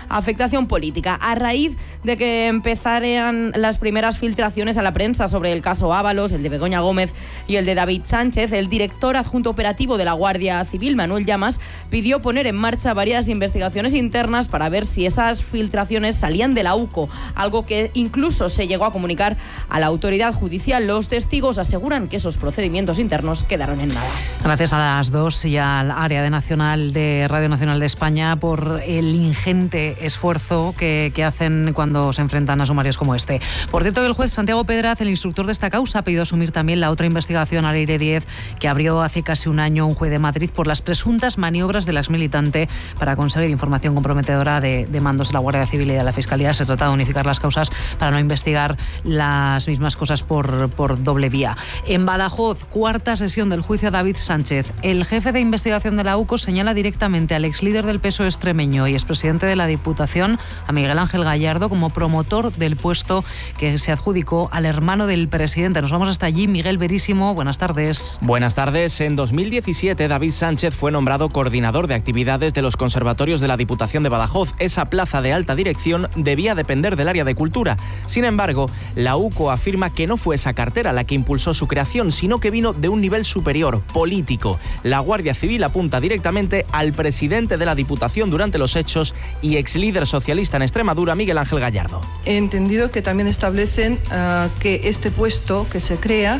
comunicación política. A raíz de que empezaran las primeras filtraciones a la prensa sobre el caso Ábalos, el de Begoña Gómez y el de David Sánchez, el director adjunto operativo de la Guardia Civil, Manuel Llamas, pidió poner en marcha varias investigaciones internas para ver si esas filtraciones salían de la UCO, algo que incluso se llegó a comunicar a la autoridad judicial. Los testigos aseguran que esos procedimientos internos quedaron en nada. Gracias a las dos y al área de Radio Nacional de España por el ingente esfuerzo que hacen cuando se enfrentan a sumarios como este. Por cierto, que el juez Santiago Pedraz, el instructor de esta causa, ha pedido asumir también la otra investigación al Aire 10 que abrió hace casi un año un juez de Madrid por las presuntas maniobras de la exmilitante para conseguir información comprometedora de mandos de la Guardia Civil y de la Fiscalía. Se trata de unificar las causas para no investigar las mismas cosas por doble vía. En Badajoz, cuarta sesión del juicio a David Sánchez. El jefe de investigación de la UCO señala directamente al exlíder del PSOE extremeño y expresidente de la Diputación, a Miguel Ángel Gallardo, como promotor del puesto que se adjudicó al hermano del presidente. Nos vamos hasta allí. Miguel Verísimo, buenas tardes. Buenas tardes. En 2017, David Sánchez fue nombrado coordinador de actividades de los conservatorios de la Diputación de Badajoz. Esa plaza de alta dirección debía depender del área de cultura. Sin embargo, la UCO afirma que no fue esa cartera la que impulsó su creación, sino que vino de un nivel superior, político. La Guardia Civil apunta directamente al presidente de la Diputación durante los hechos y exlíder socialista en Extremadura, Miguel Ángel Gallardo. He entendido que también establecen que este puesto que se crea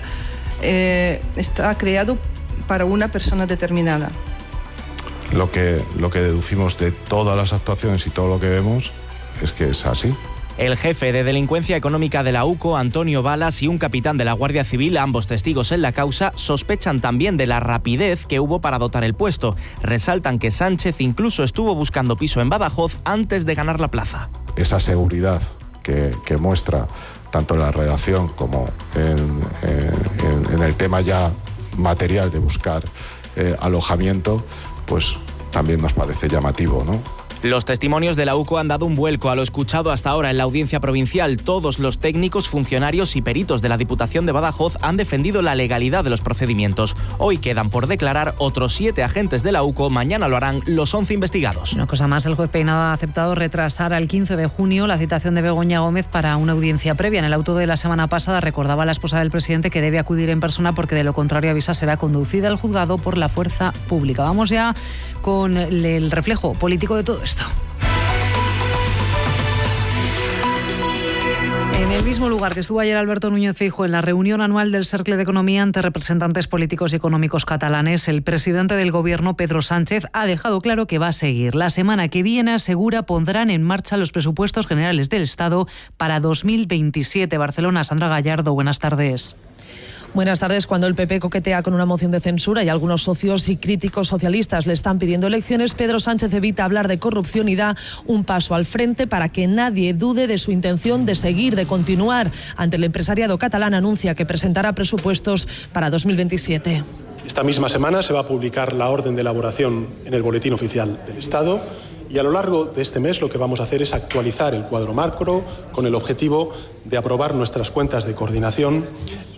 está creado para una persona determinada. Lo que deducimos de todas las actuaciones y todo lo que vemos es que es así. El jefe de delincuencia económica de la UCO, Antonio Balas, y un capitán de la Guardia Civil, ambos testigos en la causa, sospechan también de la rapidez que hubo para dotar el puesto. Resaltan que Sánchez incluso estuvo buscando piso en Badajoz antes de ganar la plaza. Esa seguridad que muestra tanto en la redacción como en el tema ya material de buscar alojamiento, pues también nos parece llamativo, ¿no? Los testimonios de la UCO han dado un vuelco a lo escuchado hasta ahora en la audiencia provincial. Todos los técnicos, funcionarios y peritos de la Diputación de Badajoz han defendido la legalidad de los procedimientos. Hoy quedan por declarar otros 7 agentes de la UCO. Mañana lo harán los 11 investigados. Una cosa más, el juez Peinado ha aceptado retrasar al 15 de junio la citación de Begoña Gómez para una audiencia previa. En el auto de la semana pasada recordaba a la esposa del presidente que debe acudir en persona porque de lo contrario, avisa, será conducida al juzgado por la fuerza pública. Vamos ya con el reflejo político de todo esto. En el mismo lugar que estuvo ayer Alberto Núñez Feijóo en la reunión anual del Cercle de Economía ante representantes políticos y económicos catalanes, el presidente del Gobierno, Pedro Sánchez, ha dejado claro que va a seguir. La semana que viene, asegura, pondrán en marcha los presupuestos generales del Estado para 2027. Barcelona, Sandra Gallardo, buenas tardes. Buenas tardes. Cuando el PP coquetea con una moción de censura y algunos socios y críticos socialistas le están pidiendo elecciones, Pedro Sánchez evita hablar de corrupción y da un paso al frente para que nadie dude de su intención de seguir, de continuar. Ante el empresariado catalán anuncia que presentará presupuestos para 2027. Esta misma semana se va a publicar la orden de elaboración en el Boletín Oficial del Estado. Y a lo largo de este mes lo que vamos a hacer es actualizar el cuadro macro con el objetivo de aprobar nuestras cuentas de coordinación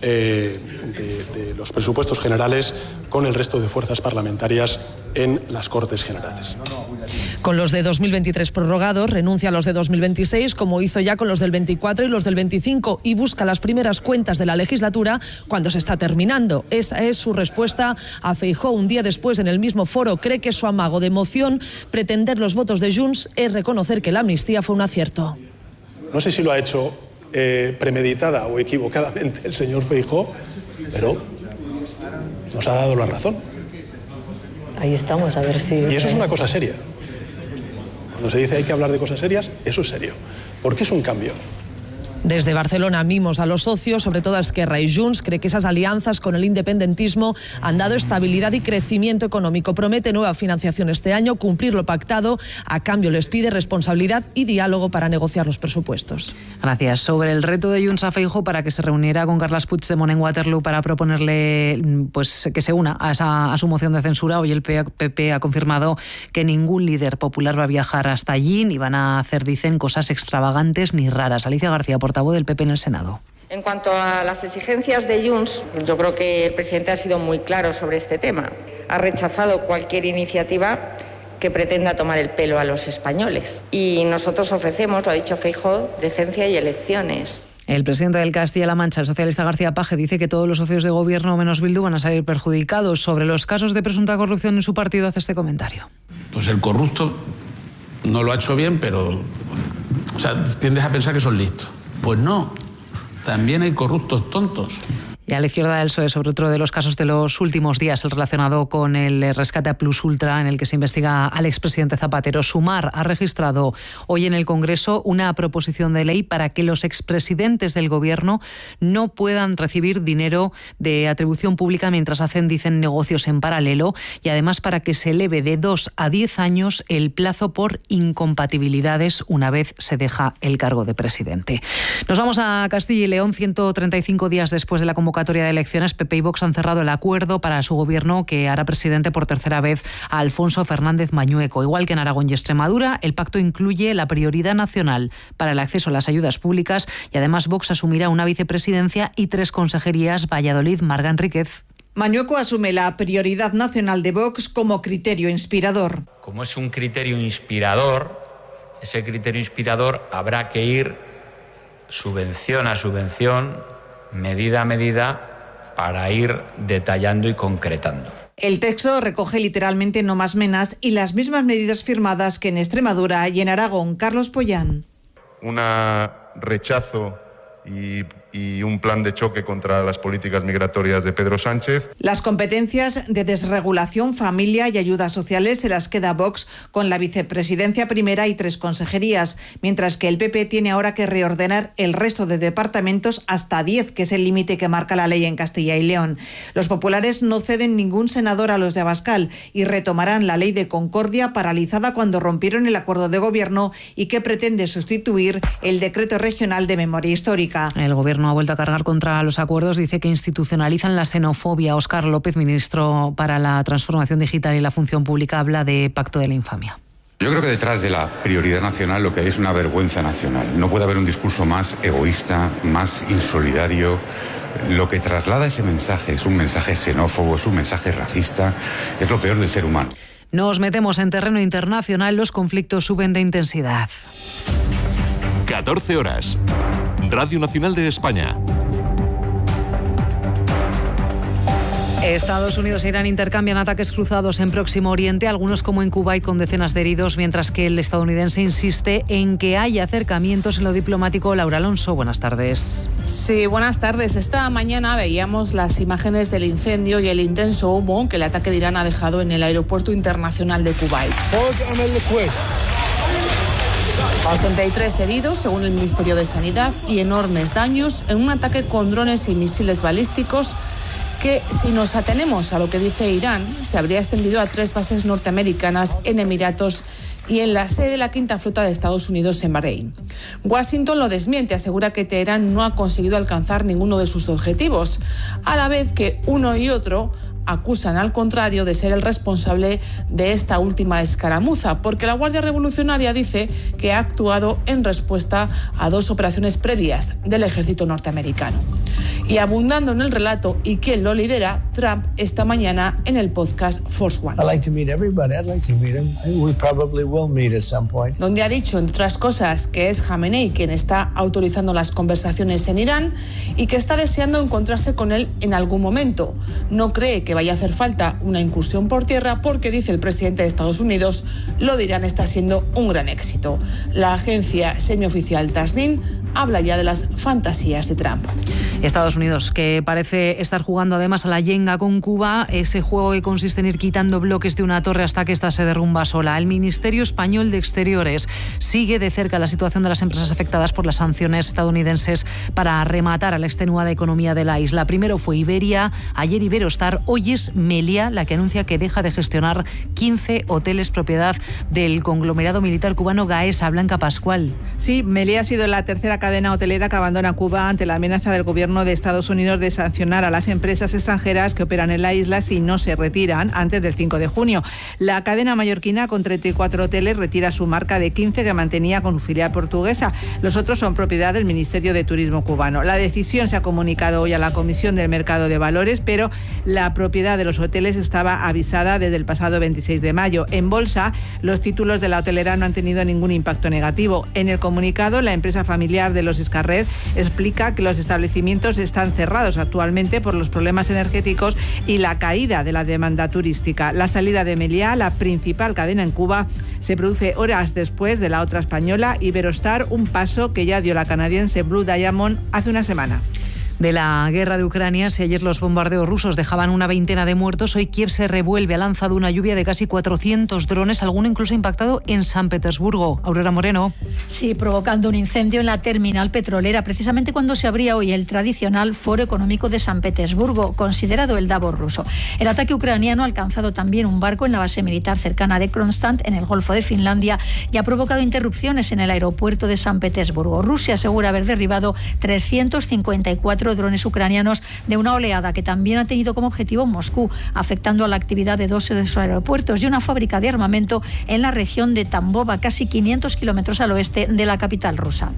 de los presupuestos generales con el resto de fuerzas parlamentarias en las Cortes Generales. Con los de 2023 prorrogados, renuncia a los de 2026, como hizo ya con los del 24 y los del 25, y busca las primeras cuentas de la legislatura cuando se está terminando. Esa es su respuesta a Feijóo un día después en el mismo foro. Cree que su amago de emoción, pretender los votos de Junts, es reconocer que la amnistía fue un acierto. No sé si lo ha hecho premeditada o equivocadamente el señor Feijóo, pero nos ha dado la razón. Ahí estamos, a ver si... Y eso es una cosa seria. Cuando se dice hay que hablar de cosas serias, eso es serio. Porque es un cambio. Desde Barcelona mimos a los socios, sobre todo a Esquerra y Junts. Cree que esas alianzas con el independentismo han dado estabilidad y crecimiento económico. Promete nueva financiación este año, cumplir lo pactado. A cambio les pide responsabilidad y diálogo para negociar los presupuestos. Gracias. Sobre el reto de Junts a Feijóo para que se reuniera con Carles Puigdemont en Waterloo para proponerle pues que se una a su moción de censura, hoy el PP ha confirmado que ningún líder popular va a viajar hasta allí ni van a hacer, dicen, cosas extravagantes ni raras. Alicia García, portavoz del PP en el Senado. En cuanto a las exigencias de Junts, yo creo que el presidente ha sido muy claro sobre este tema. Ha rechazado cualquier iniciativa que pretenda tomar el pelo a los españoles. Y nosotros ofrecemos, lo ha dicho Feijóo, decencia y elecciones. El presidente del Castilla-La Mancha, el socialista García Paje, dice que todos los socios de gobierno menos Bildu van a salir perjudicados. Sobre los casos de presunta corrupción en su partido hace este comentario. Pues el corrupto no lo ha hecho bien, pero tiendes a pensar que son listos. Pues no, también hay corruptos tontos. Y a la izquierda del PSOE, sobre otro de los casos de los últimos días, el relacionado con el rescate a Plus Ultra, en el que se investiga al expresidente Zapatero. Sumar ha registrado hoy en el Congreso una proposición de ley para que los expresidentes del Gobierno no puedan recibir dinero de atribución pública mientras dicen, negocios en paralelo, y además para que se eleve de 2 a 10 años el plazo por incompatibilidades una vez se deja el cargo de presidente. Nos vamos a Castilla y León. 135 días después de la convocatoria de elecciones, PP y Vox han cerrado el acuerdo para su gobierno que hará presidente por tercera vez a Alfonso Fernández Mañueco. Igual que en Aragón y Extremadura, el pacto incluye la prioridad nacional para el acceso a las ayudas públicas y además Vox asumirá una vicepresidencia y 3 consejerías. Valladolid, Marga Enríquez. Mañueco asume la prioridad nacional de Vox como criterio inspirador. Como es un criterio inspirador, ese criterio inspirador habrá que ir subvención a subvención, medida a medida, para ir detallando y concretando. El texto recoge literalmente no más menas y las mismas medidas firmadas que en Extremadura y en Aragón. Carlos Pollán. Un rechazo y un plan de choque contra las políticas migratorias de Pedro Sánchez. Las competencias de desregulación, familia y ayudas sociales se las queda Vox con la vicepresidencia primera y 3 consejerías, mientras que el PP tiene ahora que reordenar el resto de departamentos hasta 10, que es el límite que marca la ley en Castilla y León. Los populares no ceden ningún senador a los de Abascal y retomarán la ley de Concordia, paralizada cuando rompieron el acuerdo de gobierno y que pretende sustituir el decreto regional de memoria histórica. El Gobierno ha vuelto a cargar contra los acuerdos, dice que institucionalizan la xenofobia. Óscar López, ministro para la Transformación Digital y la Función Pública, habla de pacto de la infamia. Yo creo que detrás de la prioridad nacional lo que hay es una vergüenza nacional. No puede haber un discurso más egoísta, más insolidario. Lo que traslada ese mensaje es un mensaje xenófobo, es un mensaje racista, es lo peor del ser humano. Nos metemos en terreno internacional, los conflictos suben de intensidad. 14 horas. Radio Nacional de España. Estados Unidos e Irán intercambian ataques cruzados en Próximo Oriente, algunos como en Kuwait con decenas de heridos, mientras que el estadounidense insiste en que hay acercamientos en lo diplomático. Laura Alonso, buenas tardes. Sí, buenas tardes. Esta mañana veíamos las imágenes del incendio y el intenso humo que el ataque de Irán ha dejado en el aeropuerto internacional de Kuwait. 63 heridos, según el Ministerio de Sanidad, y enormes daños en un ataque con drones y misiles balísticos que, si nos atenemos a lo que dice Irán, se habría extendido a 3 bases norteamericanas en Emiratos y en la sede de la Quinta Flota de Estados Unidos en Bahrein. Washington lo desmiente, asegura que Teherán no ha conseguido alcanzar ninguno de sus objetivos, a la vez que uno y otro acusan al contrario de ser el responsable de esta última escaramuza, porque la Guardia Revolucionaria dice que ha actuado en respuesta a 2 operaciones previas del ejército norteamericano. Y abundando en el relato y quién lo lidera, Trump esta mañana en el podcast Force One. Donde ha dicho, entre otras cosas, que es Jamenei quien está autorizando las conversaciones en Irán y que está deseando encontrarse con él en algún momento. No cree que vaya a hacer falta una incursión por tierra porque, dice el presidente de Estados Unidos, lo de Irán está siendo un gran éxito. La agencia semioficial Tasnim habla ya de las fantasías de Trump. Estados Unidos, que parece estar jugando además a la yenga con Cuba, ese juego que consiste en ir quitando bloques de una torre hasta que ésta se derrumba sola. El Ministerio Español de Exteriores sigue de cerca la situación de las empresas afectadas por las sanciones estadounidenses para rematar a la extenuada economía de la isla. Primero fue Iberia, ayer Iberostar, hoy es Meliá la que anuncia que deja de gestionar 15 hoteles propiedad del conglomerado militar cubano Gaesa. Blanca Pascual. Sí, Meliá ha sido la tercera cadena hotelera que abandona Cuba ante la amenaza del gobierno gobierno de Estados Unidos de sancionar a las empresas extranjeras que operan en la isla si no se retiran antes del 5 de junio. La cadena mallorquina, con 34 hoteles, retira su marca de 15 que mantenía con su filial portuguesa. Los otros son propiedad del Ministerio de Turismo cubano. La decisión se ha comunicado hoy a la Comisión del Mercado de Valores, pero la propiedad de los hoteles estaba avisada desde el pasado 26 de mayo. En bolsa, los títulos de la hotelera no han tenido ningún impacto negativo. En el comunicado, la empresa familiar de los Escarrer explica que los establecimientos están cerrados actualmente por los problemas energéticos y la caída de la demanda turística. La salida de Meliá, la principal cadena en Cuba, se produce horas después de la otra española, Iberostar, un paso que ya dio la canadiense Blue Diamond hace una semana. De la guerra de Ucrania, si ayer los bombardeos rusos dejaban una veintena de muertos, hoy Kiev se revuelve. Ha lanzado una lluvia de casi 400 drones, alguno incluso impactado en San Petersburgo. Aurora Moreno. Sí, provocando un incendio en la terminal petrolera, precisamente cuando se abría hoy el tradicional Foro Económico de San Petersburgo, considerado el Davos ruso. El ataque ucraniano ha alcanzado también un barco en la base militar cercana de Kronstadt, en el Golfo de Finlandia, y ha provocado interrupciones en el aeropuerto de San Petersburgo. Rusia asegura haber derribado 354 drones ucranianos de una oleada que también ha tenido como objetivo Moscú, afectando a la actividad de 2 de sus aeropuertos y una fábrica de armamento en la región de Tambov, a casi 500 kilómetros al oeste de la capital rusa.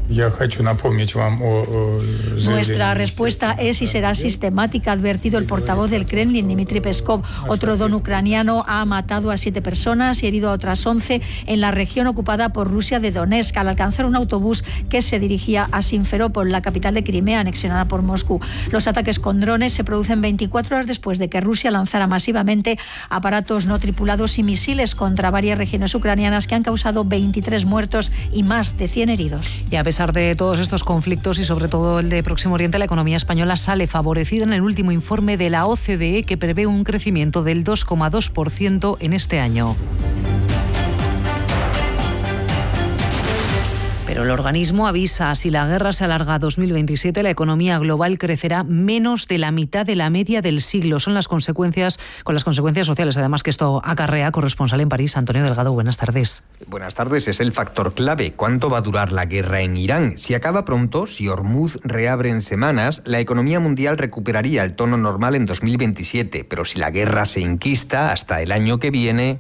Nuestra respuesta es y será sistemática, ha advertido el portavoz del Kremlin, Dmitry Peskov. Otro dron ucraniano ha matado a 7 personas y herido a otras 11 en la región ocupada por Rusia de Donetsk, al alcanzar un autobús que se dirigía a Simferópol, la capital de Crimea, anexionada por Moscú. Los ataques con drones se producen 24 horas después de que Rusia lanzara masivamente aparatos no tripulados y misiles contra varias regiones ucranianas que han causado 23 muertos y más de 100 heridos. Y a pesar de todos estos conflictos y sobre todo el de Próximo Oriente, la economía española sale favorecida en el último informe de la OCDE, que prevé un crecimiento del 2,2% en este año. Pero el organismo avisa, si la guerra se alarga a 2027, la economía global crecerá menos de la mitad de la media del siglo. Son las consecuencias, con las consecuencias sociales, además, que esto acarrea. Corresponsal en París, Antonio Delgado, buenas tardes. Buenas tardes, es el factor clave. ¿Cuánto va a durar la guerra en Irán? Si acaba pronto, si Hormuz reabre en semanas, la economía mundial recuperaría el tono normal en 2027. Pero si la guerra se enquista hasta el año que viene,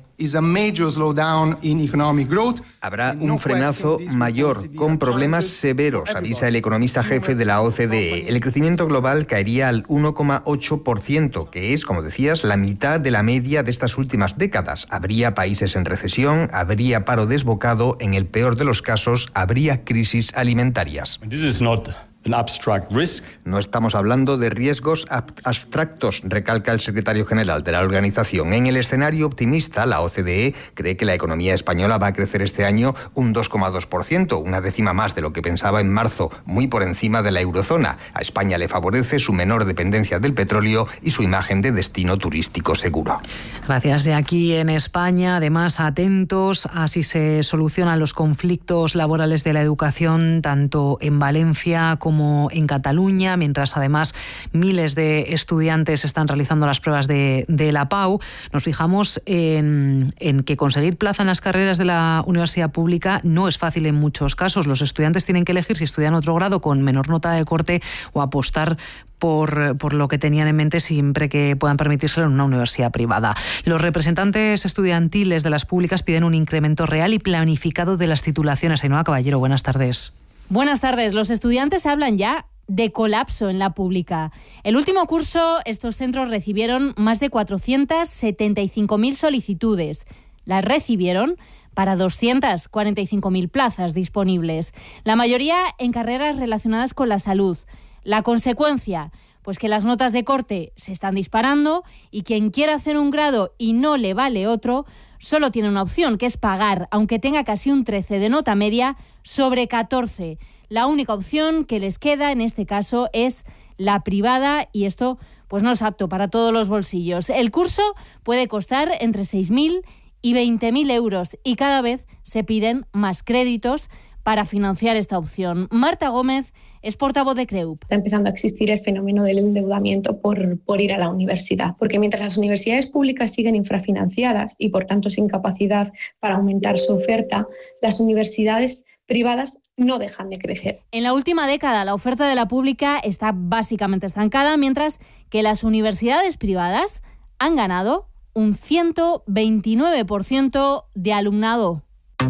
habrá un frenazo mayor, con problemas severos, avisa el economista jefe de la OCDE. El crecimiento global caería al 1,8%, que es, como decías, la mitad de la media de estas últimas décadas. Habría países en recesión, habría paro desbocado, en el peor de los casos, habría crisis alimentarias. No estamos hablando de riesgos abstractos, recalca el secretario general de la organización. En el escenario optimista, la OCDE cree que la economía española va a crecer este año un 2,2%, una décima más de lo que pensaba en marzo, muy por encima de la eurozona. A España le favorece su menor dependencia del petróleo y su imagen de destino turístico seguro. Gracias. De aquí en España, además, atentos a si se solucionan los conflictos laborales de la educación, tanto en Valencia como en Cataluña, mientras además miles de estudiantes están realizando las pruebas de la PAU. Nos fijamos en que conseguir plaza en las carreras de la universidad pública no es fácil en muchos casos. Los estudiantes tienen que elegir si estudian otro grado con menor nota de corte o apostar por lo que tenían en mente siempre que puedan permitírselo en una universidad privada. Los representantes estudiantiles de las públicas piden un incremento real y planificado de las titulaciones. Ainhoa Caballero, buenas tardes. Buenas tardes. Los estudiantes hablan ya de colapso en la pública. El último curso, estos centros recibieron más de 475.000 solicitudes. Las recibieron para 245.000 plazas disponibles. La mayoría en carreras relacionadas con la salud. La consecuencia, pues que las notas de corte se están disparando y quien quiera hacer un grado y no le vale otro, solo tiene una opción, que es pagar, aunque tenga casi un 13 de nota media sobre 14. La única opción que les queda en este caso es la privada, y esto pues no es apto para todos los bolsillos. El curso puede costar entre 6.000 y 20.000 euros y cada vez se piden más créditos para financiar esta opción. Marta Gómez Es portavoz de CREUP. Está empezando a existir el fenómeno del endeudamiento por ir a la universidad, porque mientras las universidades públicas siguen infrafinanciadas y por tanto sin capacidad para aumentar su oferta, las universidades privadas no dejan de crecer. En la última década la oferta de la pública está básicamente estancada, mientras que las universidades privadas han ganado un 129% de alumnado.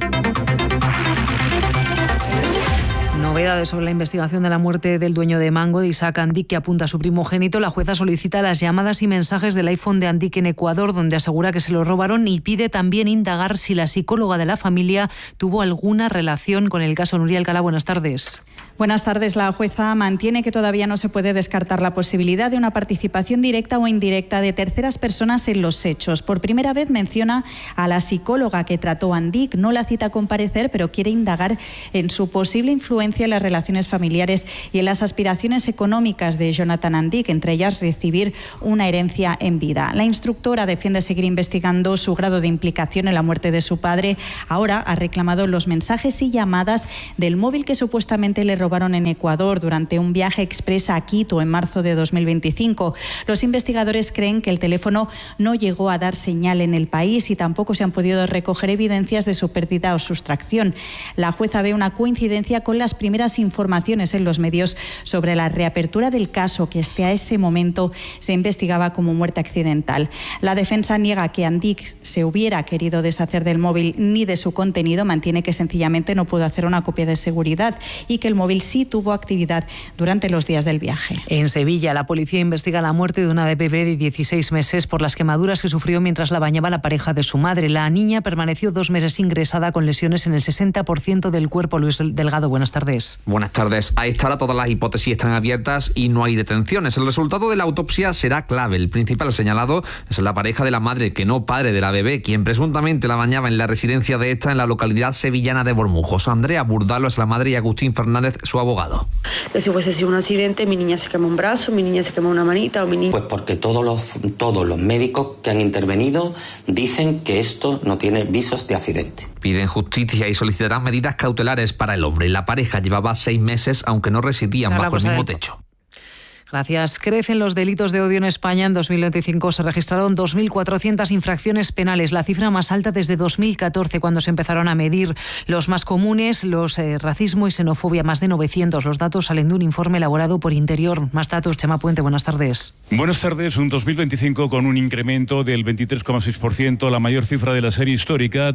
Novedades sobre la investigación de la muerte del dueño de Mango, de Isaac Andic, que apunta a su primogénito. La jueza solicita las llamadas y mensajes del iPhone de Andic en Ecuador, donde asegura que se lo robaron, y pide también indagar si la psicóloga de la familia tuvo alguna relación con el caso. Nuria Alcalá, buenas tardes. Buenas tardes. La jueza mantiene que todavía no se puede descartar la posibilidad de una participación directa o indirecta de terceras personas en los hechos. Por primera vez menciona a la psicóloga que trató a Andic. No la cita a comparecer, pero quiere indagar en su posible influencia en las relaciones familiares y en las aspiraciones económicas de Jonathan Andic, entre ellas recibir una herencia en vida. La instructora defiende seguir investigando su grado de implicación en la muerte de su padre. Ahora ha reclamado los mensajes y llamadas del móvil que supuestamente le robaron en Ecuador durante un viaje express a Quito en marzo de 2025. Los investigadores creen que el teléfono no llegó a dar señal en el país y tampoco se han podido recoger evidencias de su pérdida o sustracción. La jueza ve una coincidencia con las primeras informaciones en los medios sobre la reapertura del caso, que hasta ese momento se investigaba como muerte accidental. La defensa niega que Andic se hubiera querido deshacer del móvil ni de su contenido, mantiene que sencillamente no pudo hacer una copia de seguridad y que el móvil sí tuvo actividad durante los días del viaje. En Sevilla, la policía investiga la muerte de una bebé de 16 meses por las quemaduras que sufrió mientras la bañaba la pareja de su madre. La niña permaneció 2 meses ingresada con lesiones en el 60% del cuerpo. Luis Delgado, buenas tardes. Buenas tardes. A esta hora todas las hipótesis están abiertas y no hay detenciones. El resultado de la autopsia será clave. El principal señalado es la pareja de la madre, que no padre de la bebé, quien presuntamente la bañaba en la residencia de esta en la localidad sevillana de Bormujos. Andrea Burdalo es la madre y Agustín Fernández su abogado. Que si hubiese sido un accidente, mi niña se quemó un brazo, mi niña se quemó una manita o mi niña... Pues porque todos los médicos que han intervenido dicen que esto no tiene visos de accidente. Piden justicia y solicitarán medidas cautelares para el hombre. La pareja llevaba 6 meses, aunque no residían bajo el mismo techo. Gracias. Crecen los delitos de odio en España. En 2025 se registraron 2.400 infracciones penales, la cifra más alta desde 2014, cuando se empezaron a medir los más comunes, los racismo y xenofobia, más de 900. Los datos salen de un informe elaborado por Interior. Más datos, Chema Puente, buenas tardes. Buenas tardes. Un 2025 con un incremento del 23,6%, la mayor cifra de la serie histórica,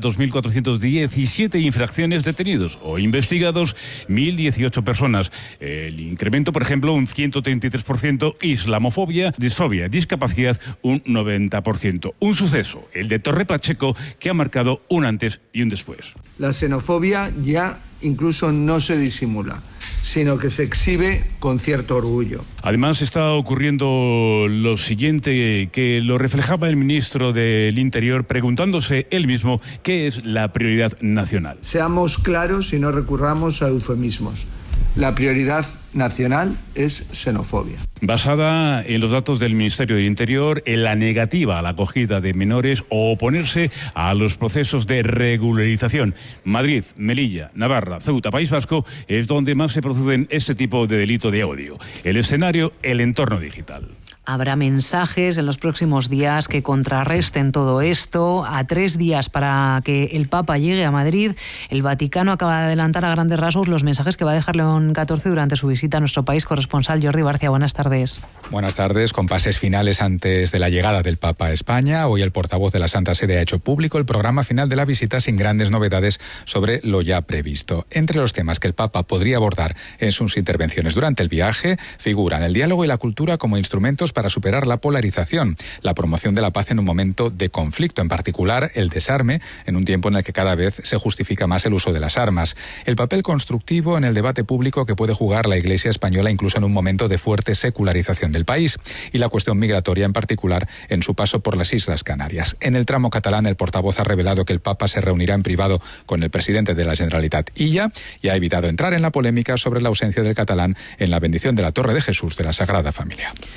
2.417 infracciones detenidos o investigados, 1.018 personas. El incremento, por ejemplo, un 133%, islamofobia, disfobia, discapacidad, un 90%. Un suceso, el de Torre Pacheco, que ha marcado un antes y un después. La xenofobia ya incluso no se disimula, sino que se exhibe con cierto orgullo. Además está ocurriendo lo siguiente, que lo reflejaba el ministro del Interior preguntándose él mismo qué es la prioridad nacional. Seamos claros y no recurramos a eufemismos. La prioridad nacional es xenofobia. Basada en los datos del Ministerio del Interior, en la negativa a la acogida de menores o oponerse a los procesos de regularización. Madrid, Melilla, Navarra, Ceuta, País Vasco es donde más se producen este tipo de delito de odio. El escenario, el entorno digital. Habrá mensajes en los próximos días que contrarresten todo esto. A 3 días para que el Papa llegue a Madrid, el Vaticano acaba de adelantar a grandes rasgos los mensajes que va a dejar León XIV durante su visita a nuestro país. Corresponsal Jordi Barcia, buenas tardes. Buenas tardes. Con pases finales antes de la llegada del Papa a España, hoy el portavoz de la Santa Sede ha hecho público el programa final de la visita sin grandes novedades sobre lo ya previsto. Entre los temas que el Papa podría abordar en sus intervenciones durante el viaje figuran el diálogo y la cultura como instrumentos para superar la polarización, la promoción de la paz en un momento de conflicto, en particular el desarme, en un tiempo en el que cada vez se justifica más el uso de las armas, el papel constructivo en el debate público que puede jugar la Iglesia española incluso en un momento de fuerte secularización del país, y la cuestión migratoria en particular en su paso por las Islas Canarias. En el tramo catalán, el portavoz ha revelado que el Papa se reunirá en privado con el presidente de la Generalitat Illa y ha evitado entrar en la polémica sobre la ausencia del catalán en la bendición de la Torre de Jesús de la Sagrada Familia. Gracias.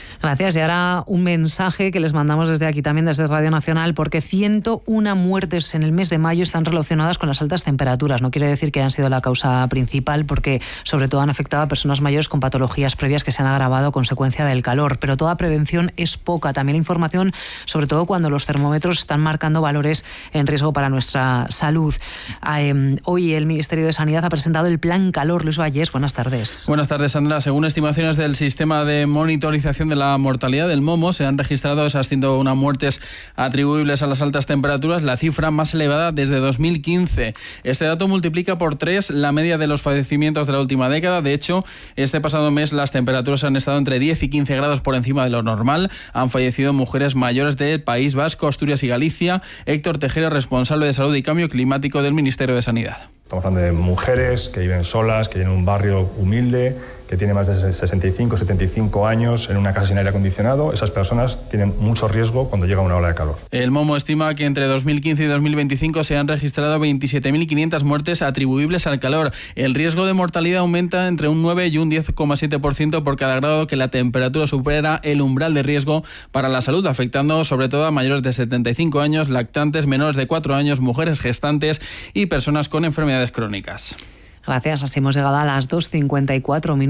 Gracias. Y ahora un mensaje que les mandamos desde aquí, también desde Radio Nacional, porque 101 muertes en el mes de mayo están relacionadas con las altas temperaturas. No quiere decir que hayan sido la causa principal, porque sobre todo han afectado a personas mayores con patologías previas que se han agravado a consecuencia del calor. Pero toda prevención es poca. También información, sobre todo cuando los termómetros están marcando valores en riesgo para nuestra salud. Hoy el Ministerio de Sanidad ha presentado el Plan Calor. Luis Vallés, buenas tardes. Buenas tardes, Sandra. Según estimaciones del Sistema de Monitorización de la Mortalidad del MOMO, se han registrado esas 101 muertes atribuibles a las altas temperaturas, la cifra más elevada desde 2015. Este dato multiplica por 3 la media de los fallecimientos de la última década. De hecho, este pasado mes las temperaturas han estado entre 10 y 15 grados por encima de lo normal. Han fallecido mujeres mayores del País Vasco, Asturias y Galicia. Héctor Tejero, responsable de Salud y Cambio Climático del Ministerio de Sanidad. Estamos hablando de mujeres que viven solas, que viven en un barrio humilde, que tienen más de 65, 75 años en una casa sin aire acondicionado. Esas personas tienen mucho riesgo cuando llega una ola de calor. El MOMO estima que entre 2015 y 2025 se han registrado 27.500 muertes atribuibles al calor. El riesgo de mortalidad aumenta entre un 9 y un 10,7% por cada grado que la temperatura supera el umbral de riesgo para la salud, afectando sobre todo a mayores de 75 años, lactantes, menores de 4 años, mujeres gestantes y personas con enfermedades crónicas. Gracias. Así hemos llegado a las 2:54 minutos.